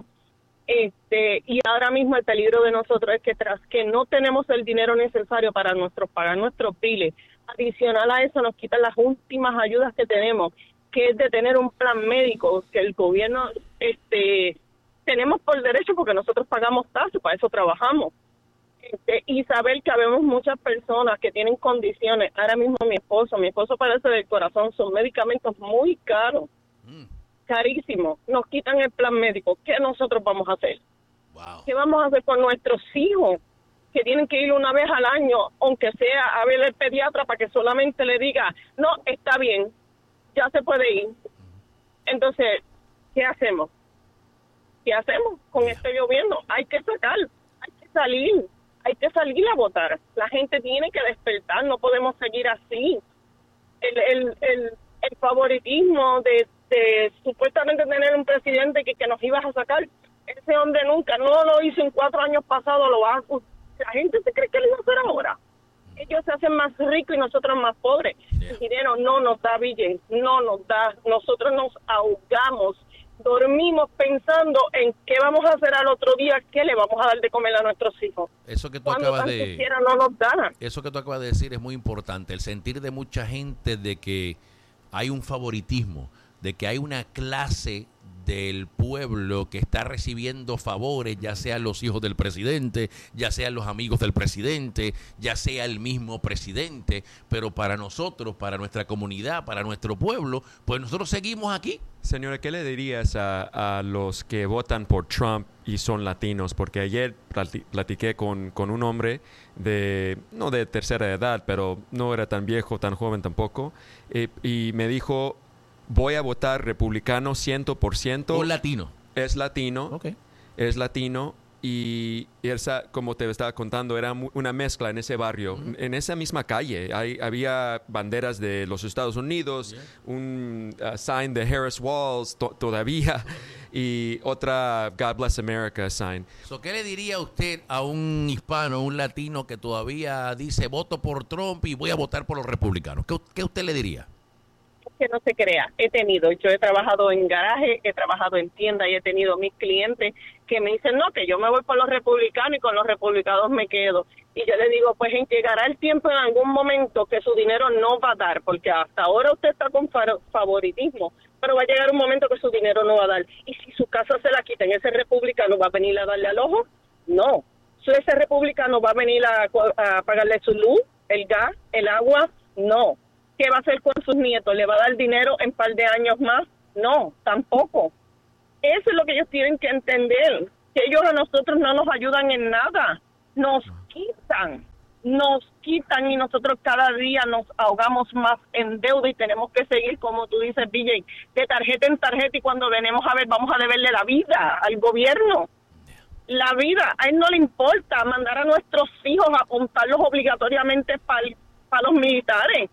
H: Este, y ahora mismo el peligro de nosotros es que tras que no tenemos el dinero necesario para nuestros pagar nuestros biles, adicional a eso nos quitan las últimas ayudas que tenemos, que es de tener un plan médico, que el gobierno este tenemos por derecho porque nosotros pagamos tasas, para eso trabajamos. Este, y saber que habemos muchas personas que tienen condiciones. Ahora mismo mi esposo, mi esposo padece del corazón, son medicamentos muy caros, mm. carísimos. Nos quitan el plan médico. ¿Qué nosotros vamos a hacer?
A: Wow.
H: ¿Qué vamos a hacer con nuestros hijos que tienen que ir una vez al año, aunque sea a ver el pediatra para que solamente le diga, no, está bien, ya se puede ir? Entonces, ¿qué hacemos? ¿Qué hacemos con yeah. este gobierno? Hay que sacar, hay que salir. Hay que salir a votar. La gente tiene que despertar. No podemos seguir así. El, el, el, el favoritismo de, de supuestamente tener un presidente que, que nos iba a sacar. Ese hombre nunca, no lo hizo en cuatro años pasados, lo va a, la gente se cree que lo iba a hacer ahora. Ellos se hacen más ricos y nosotros más pobres. Yeah. El dinero no nos da billete, no nos da. Nosotros nos ahogamos. Dormimos pensando en qué vamos a hacer al otro día, qué le vamos a dar de comer a nuestros hijos.
A: Eso que tú
H: Cuando
A: acabas
H: tan
A: de
H: siquiera no nos da.
A: Eso que tú acabas de decir es muy importante, el sentir de mucha gente de que hay un favoritismo, de que hay una clase del pueblo que está recibiendo favores, ya sean los hijos del presidente, ya sean los amigos del presidente, ya sea el mismo presidente, pero para nosotros, para nuestra comunidad, para nuestro pueblo, pues nosotros seguimos aquí.
D: Señora, ¿qué le dirías a, a los que votan por Trump y son latinos? Porque ayer platiqué con, con un hombre de, no de tercera edad, pero no era tan viejo, tan joven tampoco, eh, y me dijo, voy a votar republicano cien por ciento.
A: Un latino.
D: Es latino.
A: Okay.
D: Es latino. Y esa, como te estaba contando, era una mezcla en ese barrio. Uh-huh. En esa misma calle hay, había banderas de los Estados Unidos, yeah. un uh, sign de Harris Walls to- todavía, y otra God Bless America sign.
A: So, ¿qué le diría usted a un hispano, un latino que todavía dice voto por Trump y voy a votar por los republicanos? ¿Qué, qué usted le diría?
H: Que no se crea, he tenido, yo he trabajado en garaje, he trabajado en tienda y he tenido mis clientes que me dicen, no, que yo me voy por los republicanos y con los republicanos me quedo. Y yo le digo, pues en llegará el tiempo en algún momento que su dinero no va a dar, porque hasta ahora usted está con favoritismo, pero va a llegar un momento que su dinero no va a dar. Y si su casa se la quitan, ¿ese republicano va a venir a darle al ojo? No. Si ese republicano va a venir a, a pagarle su luz, el gas, el agua, no. ¿Qué va a hacer con sus nietos? ¿Le va a dar dinero en un par de años más? No, tampoco. Eso es lo que ellos tienen que entender, que ellos a nosotros no nos ayudan en nada, nos quitan, nos quitan y nosotros cada día nos ahogamos más en deuda y tenemos que seguir, como tú dices, B J, de tarjeta en tarjeta y cuando venimos a ver, vamos a deberle la vida al gobierno. La vida, a él no le importa mandar a nuestros hijos a apuntarlos obligatoriamente para pa los militares.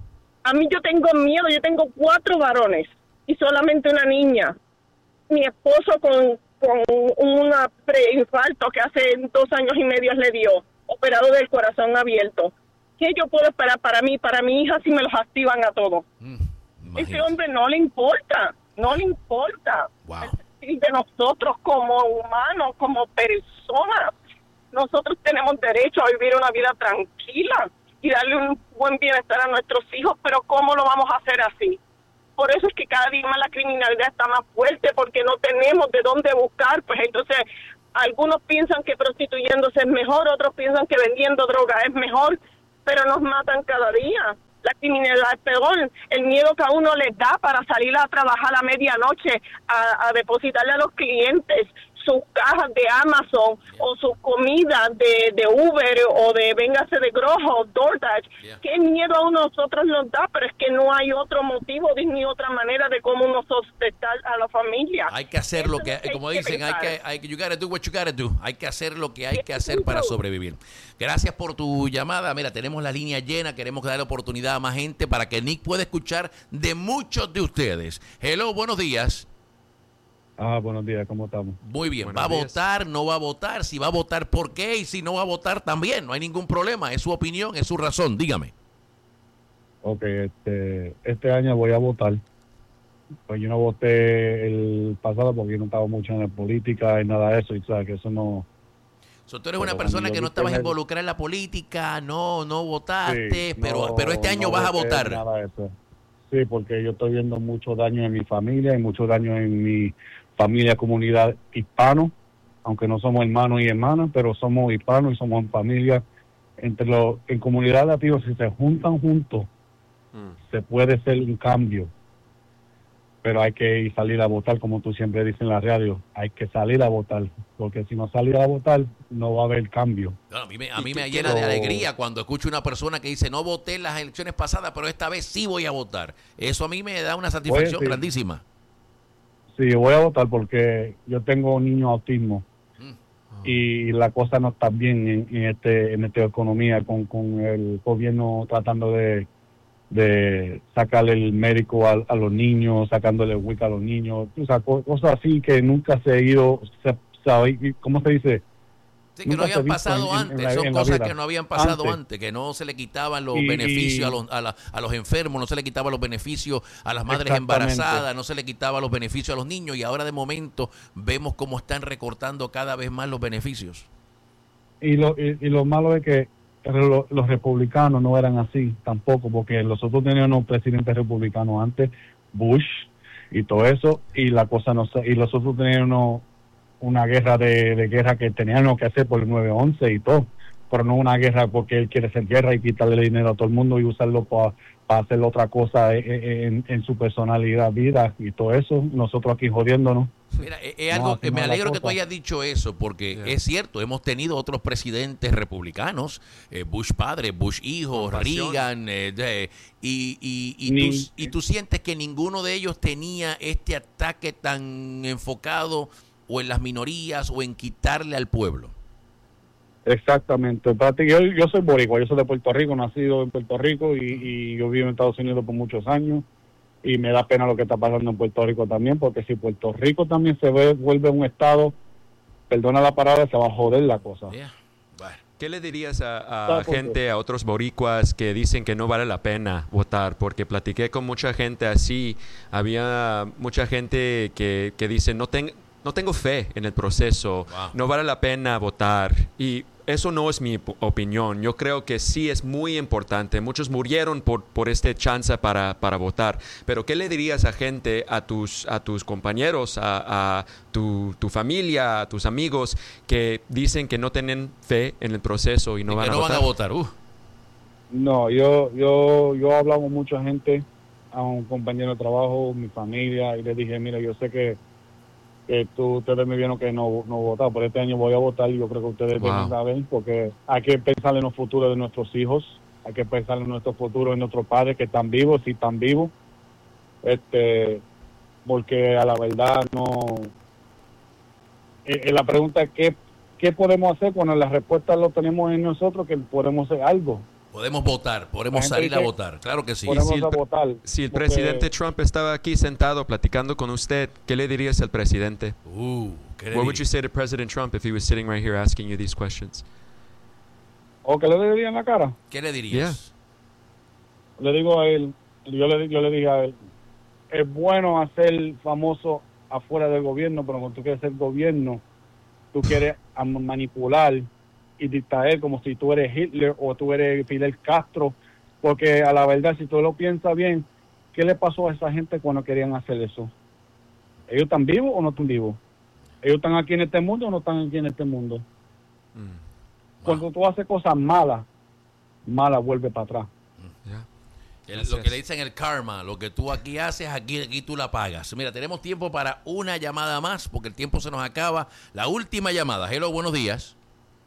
H: A mí yo tengo miedo, yo tengo cuatro varones y solamente una niña. Mi esposo con, con una preinfarto que hace dos años y medio le dio, operado del corazón abierto. ¿Qué yo puedo esperar para mí, para mi hija, si me los activan a todos? Mm, Ese hombre no le importa, no le importa.
A: Wow.
H: El de nosotros como humanos, como personas, nosotros tenemos derecho a vivir una vida tranquila y darle un buen bienestar a nuestros hijos, pero ¿cómo lo vamos a hacer así? Por eso es que cada día más la criminalidad está más fuerte, porque no tenemos de dónde buscar. Pues entonces, algunos piensan que prostituyéndose es mejor, otros piensan que vendiendo droga es mejor, pero nos matan cada día. La criminalidad es peor. El miedo que a uno les da para salir a trabajar a medianoche, a, a depositarle a los clientes sus cajas de Amazon, yeah, o sus comidas de, de Uber o de Véngase de Grojo, DoorDash. Yeah. Qué miedo a nosotros nos da, pero es que no hay otro motivo ni otra manera de cómo uno sustentar a la familia.
A: Hay que hacer lo que, como dicen, hay que, hay que, you gotta do what you gotta do. Hay que hacer lo que hay que hacer para sobrevivir. Gracias por tu llamada. Mira, tenemos la línea llena, queremos darle oportunidad a más gente para que Nick pueda escuchar de muchos de ustedes. Hello, buenos días.
I: Ah, buenos días, ¿cómo estamos?
A: Muy bien,
D: Buenos
A: ¿va a
D: días.
A: votar? ¿No va a votar? Si va a votar, ¿por qué? Y si no va a votar, también, no hay ningún problema, es su opinión, es su razón, dígame.
I: Ok, este, este año voy a votar. Pues yo no voté el pasado porque yo no estaba mucho en la política y nada de eso, y sabes que eso no...
A: So, tú eres una persona que no estabas involucrada en la política, no no votaste,
I: sí,
A: pero
I: no,
A: pero este año
I: no
A: vas a
I: voté
A: votar.
I: Nada de eso. sí, porque yo estoy viendo mucho daño en mi familia y mucho daño en mi familia, comunidad hispano, aunque no somos hermanos y hermanas, pero somos hispanos y somos en familia. Entre los, en comunidad latina, si se juntan juntos, mm. se puede hacer un cambio. Pero hay que salir a votar, como tú siempre dices en la radio, hay que salir a votar, porque si no salir a votar, no va a haber cambio.
A: No, a mí me, a mí me llena de alegría cuando escucho una persona que dice, no voté en las elecciones pasadas, pero esta vez sí voy a votar. Eso a mí me da una satisfacción
I: Oye, sí.
A: grandísima.
I: Sí, voy a votar porque yo tengo niños autismo mm. oh. y la cosa no está bien en, en, este, en esta economía, con, con el gobierno tratando de... de sacarle el médico a, a los niños, sacándole el W I C a los niños, o sea, cosas así que nunca se ha ido, se, sabe, ¿cómo se dice?
A: Sí, que no habían pasado en, antes, en, en la, son cosas que no habían pasado antes. antes, que no se le quitaban los y, beneficios a los, a, la, a los enfermos, no se le quitaban los beneficios a las madres embarazadas, no se le quitaban los beneficios a los niños, y ahora de momento vemos cómo están recortando cada vez más los beneficios.
I: Y lo, y, y lo malo es que Los, los republicanos no eran así tampoco, porque nosotros teníamos un presidente republicano antes, Bush y todo eso, y la cosa no sé, y nosotros teníamos una guerra de, de guerra que teníamos que hacer por el nueve once y todo, pero no una guerra porque él quiere hacer guerra y quitarle dinero a todo el mundo y usarlo para pa hacer otra cosa en, en, en su personalidad, vida y todo eso, nosotros aquí jodiéndonos.
A: Mira, es, es algo, no, me alegro que tú hayas dicho eso, porque yeah. es cierto, hemos tenido otros presidentes republicanos, eh, Bush padre, Bush hijo, Reagan, eh, de, y, y, y, Ni, tú, y tú sientes que ninguno de ellos tenía este ataque tan enfocado o en las minorías o en quitarle al pueblo.
I: Exactamente, yo, yo soy boricua, yo soy de Puerto Rico, nacido en Puerto Rico y, y yo vivo en Estados Unidos por muchos años. Y me da pena lo que está pasando en Puerto Rico también, porque si Puerto Rico también se ve, vuelve un estado, perdona la palabra, se va a joder la cosa.
A: Yeah. Bueno.
D: ¿Qué le dirías a, a gente, a otros boricuas que dicen que no vale la pena votar? Porque platiqué con mucha gente así, había mucha gente que, que dice, no, ten, no tengo fe en el proceso, wow. no vale la pena votar. Y eso no es mi opinión. Yo creo que sí es muy importante. Muchos murieron por, por este chance para, para votar. Pero ¿qué le dirías a gente, a tus, a tus compañeros, a, a tu, tu familia, a tus amigos que dicen que no tienen fe en el proceso y no,
A: y
D: van,
A: que
D: a
A: no van
D: votar?
A: a votar? Uh.
I: No, yo, yo, yo he hablado con mucha gente, a un compañero de trabajo, mi familia, y le dije, mira, yo sé que que tú, ustedes me vieron que no, no votaron, pero este año voy a votar y yo creo que ustedes
D: wow.
I: deben saber, porque hay que pensar en los futuros de nuestros hijos, hay que pensar en nuestro futuro, en nuestros padres que están vivos, si están vivos, este, porque a la verdad no... Eh, la pregunta es, ¿qué, ¿qué podemos hacer cuando la respuesta lo tenemos en nosotros, que podemos hacer algo?
A: Podemos votar, podemos salir a votar, claro que sí.
I: Podemos
D: si el,
I: votar.
D: Si el
I: porque...
D: presidente Trump estaba aquí sentado platicando con usted, ¿qué le dirías al presidente?
A: Uh, ¿qué le
D: What would you say to President Trump if he was sitting right here asking you these questions?
I: ¿O qué le diría en la cara?
A: ¿Qué le dirías?
I: Yeah. Le digo a él, yo le, yo le dije a él, es bueno hacer famoso afuera del gobierno, pero cuando tú quieres ser gobierno, tú quieres manipular y dictar como si tú eres Hitler o tú eres Fidel Castro, porque a la verdad, si tú lo piensas bien, ¿qué le pasó a esa gente cuando querían hacer eso? ¿Ellos están vivos o no están vivos? ¿Ellos están aquí en este mundo o no están aquí en este mundo? Mm. Wow. Cuando tú haces cosas malas, malas vuelve para atrás.
A: Mm. Yeah. El, lo que le dicen el karma, lo que tú aquí haces, aquí, aquí tú la pagas. Mira, tenemos tiempo para una llamada más, porque el tiempo se nos acaba. La última llamada. Hello, buenos días.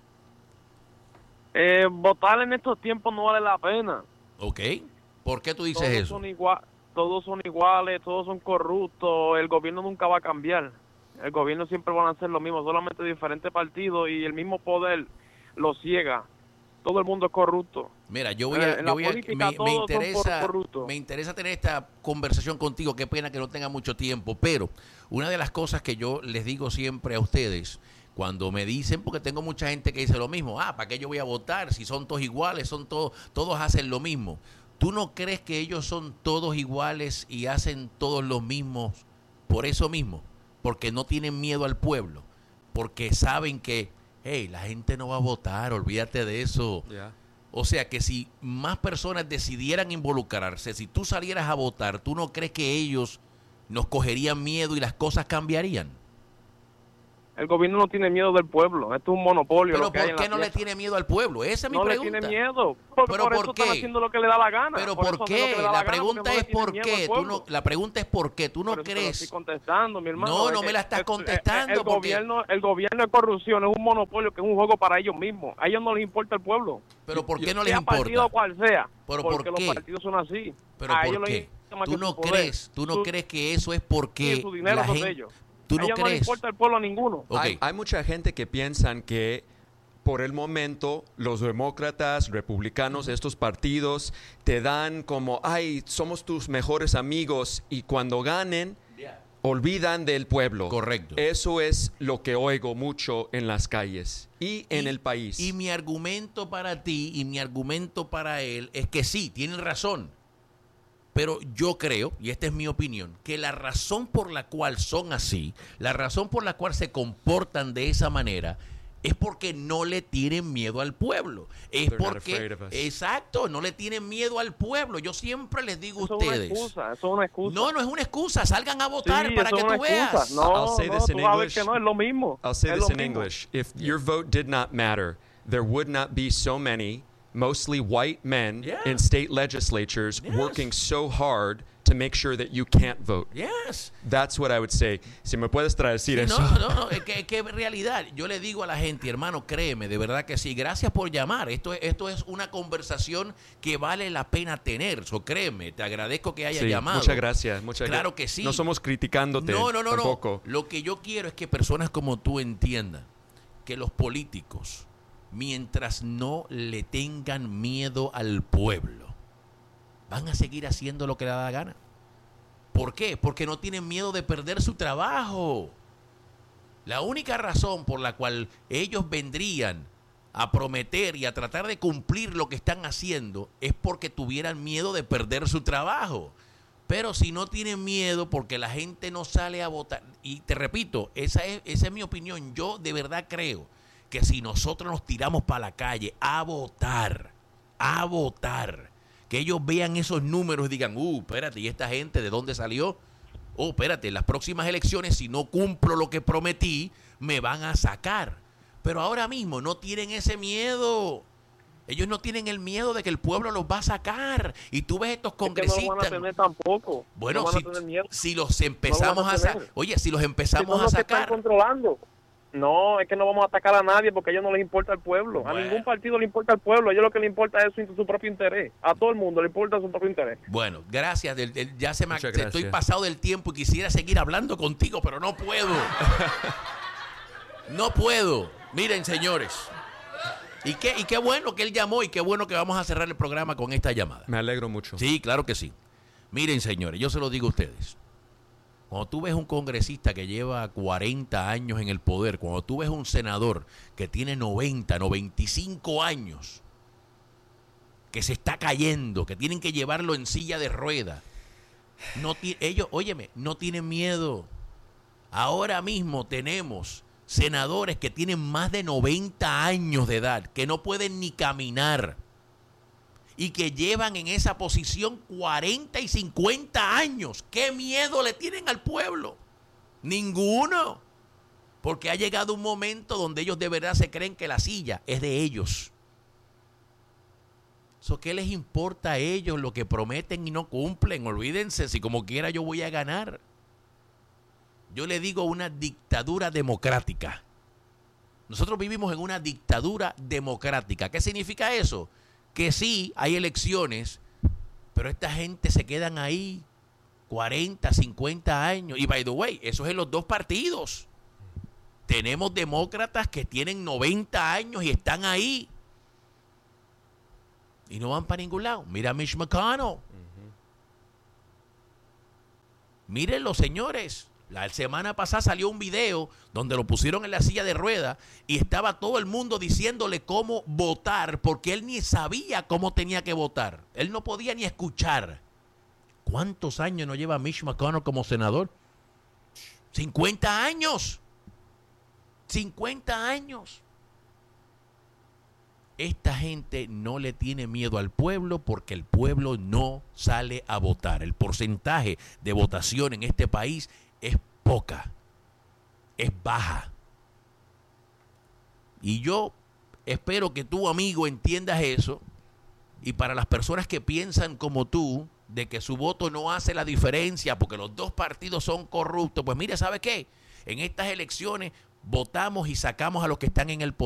J: Eh, votar en estos tiempos no vale la pena.
A: Ok. ¿Por qué tú dices
J: todos
A: eso?
J: Son igual, todos son iguales, todos son corruptos. El gobierno nunca va a cambiar. El gobierno siempre van a hacer lo mismo, solamente diferentes partidos y el mismo poder los ciega. Todo el mundo es corrupto.
A: Mira, yo voy a,
J: en
A: yo voy a
J: política,
A: me, me interesa,
J: por
A: me interesa tener esta conversación contigo. Qué pena que no tenga mucho tiempo, pero una de las cosas que yo les digo siempre a ustedes cuando me dicen, porque tengo mucha gente que dice lo mismo, ah, ¿para qué yo voy a votar? Si son todos iguales, son todos, todos hacen lo mismo. ¿Tú no crees que ellos son todos iguales y hacen todos los mismos por eso mismo? Porque no tienen miedo al pueblo, porque saben que, hey, la gente no va a votar, olvídate de eso.
D: Yeah.
A: O sea que si más personas decidieran involucrarse, si tú salieras a votar, ¿tú no crees que ellos nos cogerían miedo y las cosas cambiarían?
J: El gobierno no tiene miedo del pueblo. Esto es un monopolio.
A: ¿Pero
J: lo que
A: por
J: hay en
A: qué
J: la
A: no le
J: fiesta.
A: tiene miedo al pueblo? Esa es mi
J: no
A: pregunta.
J: No le tiene miedo. Por,
A: ¿Pero
J: por
A: por
J: eso
A: qué?
J: están haciendo lo que le da la gana.
A: ¿Pero
J: por,
A: por
J: eso
A: qué?
J: hacen lo que le da
A: La
J: gana,
A: pregunta
J: porque no
A: es
J: le tienen
A: por
J: miedo
A: qué.
J: al
A: Tú
J: pueblo.
A: no, la pregunta es por qué. ¿Tú no
J: Pero eso te lo
A: crees?
J: estoy contestando, mi hermano.
A: No,
J: Es
A: no
J: que
A: me la estás
J: el-
A: contestando.
J: El,
A: porque...
J: gobierno, el gobierno es corrupción, es un monopolio que es un juego para ellos mismos. A ellos no les importa el pueblo.
A: ¿Pero por qué no
J: Sea
A: les importa?
J: partido cual sea.
A: ¿Pero
J: porque
A: por qué?
J: los partidos son así.
A: ¿Pero
J: A
A: por
J: ellos les
A: qué?
J: importa más
A: ¿Tú
J: que
A: no
J: su poder.
A: crees? ¿Tú no
J: Su-
A: crees que eso es porque
J: Sí, su dinero
A: la
J: son de
A: gente...
J: ellos.
A: ¿Tú
J: a
A: no
J: ellos no les
A: crees?
J: importa el pueblo a ninguno.
A: Ok.
D: Hay, hay mucha gente que piensan que por el momento los demócratas, republicanos, estos partidos te dan como, ay, somos tus mejores amigos y cuando ganen olvidan del pueblo.
A: Correcto.
D: Eso es lo que oigo mucho en las calles y en
A: Y-
D: el país.
A: Y mi argumento para ti y mi argumento para él es que sí, tienen razón. Pero yo creo, y esta es mi opinión, que la razón por la cual son así, la razón por la cual se comportan de esa manera, es porque no le tienen miedo al pueblo. Es
D: They're not
A: porque,
D: afraid of us.
A: exacto, no le tienen miedo al pueblo. Yo siempre les digo a
J: Eso es una
A: ustedes.
J: excusa, eso es una excusa.
A: No, no es una excusa. Salgan a votar
J: Sí,
A: para
J: eso
A: que
J: es una
A: tú
J: excusa.
A: veas.
J: No,
D: I'll say
J: no,
D: this in
J: tú vas a ver
D: English.
J: que no, es lo mismo.
D: I'll say
J: Es
D: this
J: lo
D: in
J: mismo.
D: English. If your vote did not matter, there would not be so many, mostly white men
A: Yeah.
D: in state legislatures
A: Yes.
D: working so hard to make sure that you can't vote.
A: Yes.
D: That's what I would say. Si me puedes traducir
A: Sí,
D: eso.
A: no, no, no, es que, es que es realidad. Yo le digo a la gente, hermano, créeme, de verdad que sí. Gracias por llamar. Esto, es- esto es una conversación que vale la pena tener. So, créeme, te agradezco que hayas
D: Sí,
A: llamado.
D: muchas gracias. Muchas
A: Claro
D: gra-
A: que sí.
D: No somos criticándote
A: No, no, no,
D: tampoco.
A: no. Lo que yo quiero es que personas como tú entiendan que los políticos, mientras no le tengan miedo al pueblo, van a seguir haciendo lo que les da la gana. ¿Por qué? Porque no tienen miedo de perder su trabajo. La única razón por la cual ellos vendrían a prometer y a tratar de cumplir lo que están haciendo es porque tuvieran miedo de perder su trabajo. Pero si no tienen miedo porque la gente no sale a votar, y te repito, esa es, esa es mi opinión, yo de verdad creo que si nosotros nos tiramos para la calle a votar, a votar, que ellos vean esos números y digan, uh, espérate, ¿y esta gente de dónde salió? Oh, espérate, en las próximas elecciones, si no cumplo lo que prometí, me van a sacar. Pero ahora mismo no tienen ese miedo. Ellos no tienen el miedo de que el pueblo los va a sacar. Y tú ves estos
J: Es que no
A: congresistas.
J: lo van a tener tampoco.
A: Bueno,
J: no van a
A: si,
J: tener miedo.
A: si los empezamos
J: van a
A: a sacar.
J: tener.
A: Oye, si los
J: Que
A: empezamos
J: son
A: a
J: los que están
A: sacar.
J: controlando. No, es que no vamos a atacar a nadie porque a ellos no les importa el pueblo.
A: Bueno.
J: A ningún partido le importa el pueblo. A ellos lo que les importa es su, su propio interés. A todo el mundo le importa su propio interés.
A: Bueno, gracias. del- del- ya se me
D: Muchas
A: se- estoy
D: gracias.
A: pasado del tiempo y quisiera seguir hablando contigo, pero no puedo. No puedo. Miren, señores. Y qué, y qué bueno que él llamó y qué bueno que vamos a cerrar el programa con esta llamada.
D: Me alegro mucho.
A: Sí, claro que sí. Miren, señores, yo se lo digo a ustedes. Cuando tú ves un congresista que lleva cuarenta años en el poder, cuando tú ves un senador que tiene noventa, noventa y cinco años, que se está cayendo, que tienen que llevarlo en silla de ruedas, no ti- ellos, óyeme, no tienen miedo. Ahora mismo tenemos senadores que tienen más de noventa años de edad, que no pueden ni caminar y que llevan en esa posición cuarenta y cincuenta años. ¿Qué miedo le tienen al pueblo? Ninguno. Porque ha llegado un momento donde ellos de verdad se creen que la silla es de ellos. So, ¿qué les importa a ellos lo que prometen y no cumplen? Olvídense, si como quiera yo voy a ganar. Yo le digo una dictadura democrática. Nosotros vivimos en una dictadura democrática. ¿Qué significa eso? Que sí, hay elecciones, pero esta gente se quedan ahí cuarenta, cincuenta años. Y by the way, eso es en los dos partidos. Tenemos demócratas que tienen noventa años y están ahí. Y no van para ningún lado. Mira a Mitch McConnell. Mírenlo, señores. La semana pasada salió un video donde lo pusieron en la silla de ruedas y estaba todo el mundo diciéndole cómo votar porque él ni sabía cómo tenía que votar. Él no podía ni escuchar. ¿Cuántos años no lleva Mitch McConnell como senador? cincuenta años. cincuenta años. Esta gente no le tiene miedo al pueblo porque el pueblo no sale a votar. El porcentaje de votación en este país es poca, es baja. Y yo espero que tú, amigo, entiendas eso. Y para las personas que piensan como tú, de que su voto no hace la diferencia porque los dos partidos son corruptos, pues mire, ¿sabe qué? En estas elecciones votamos y sacamos a los que están en el poder.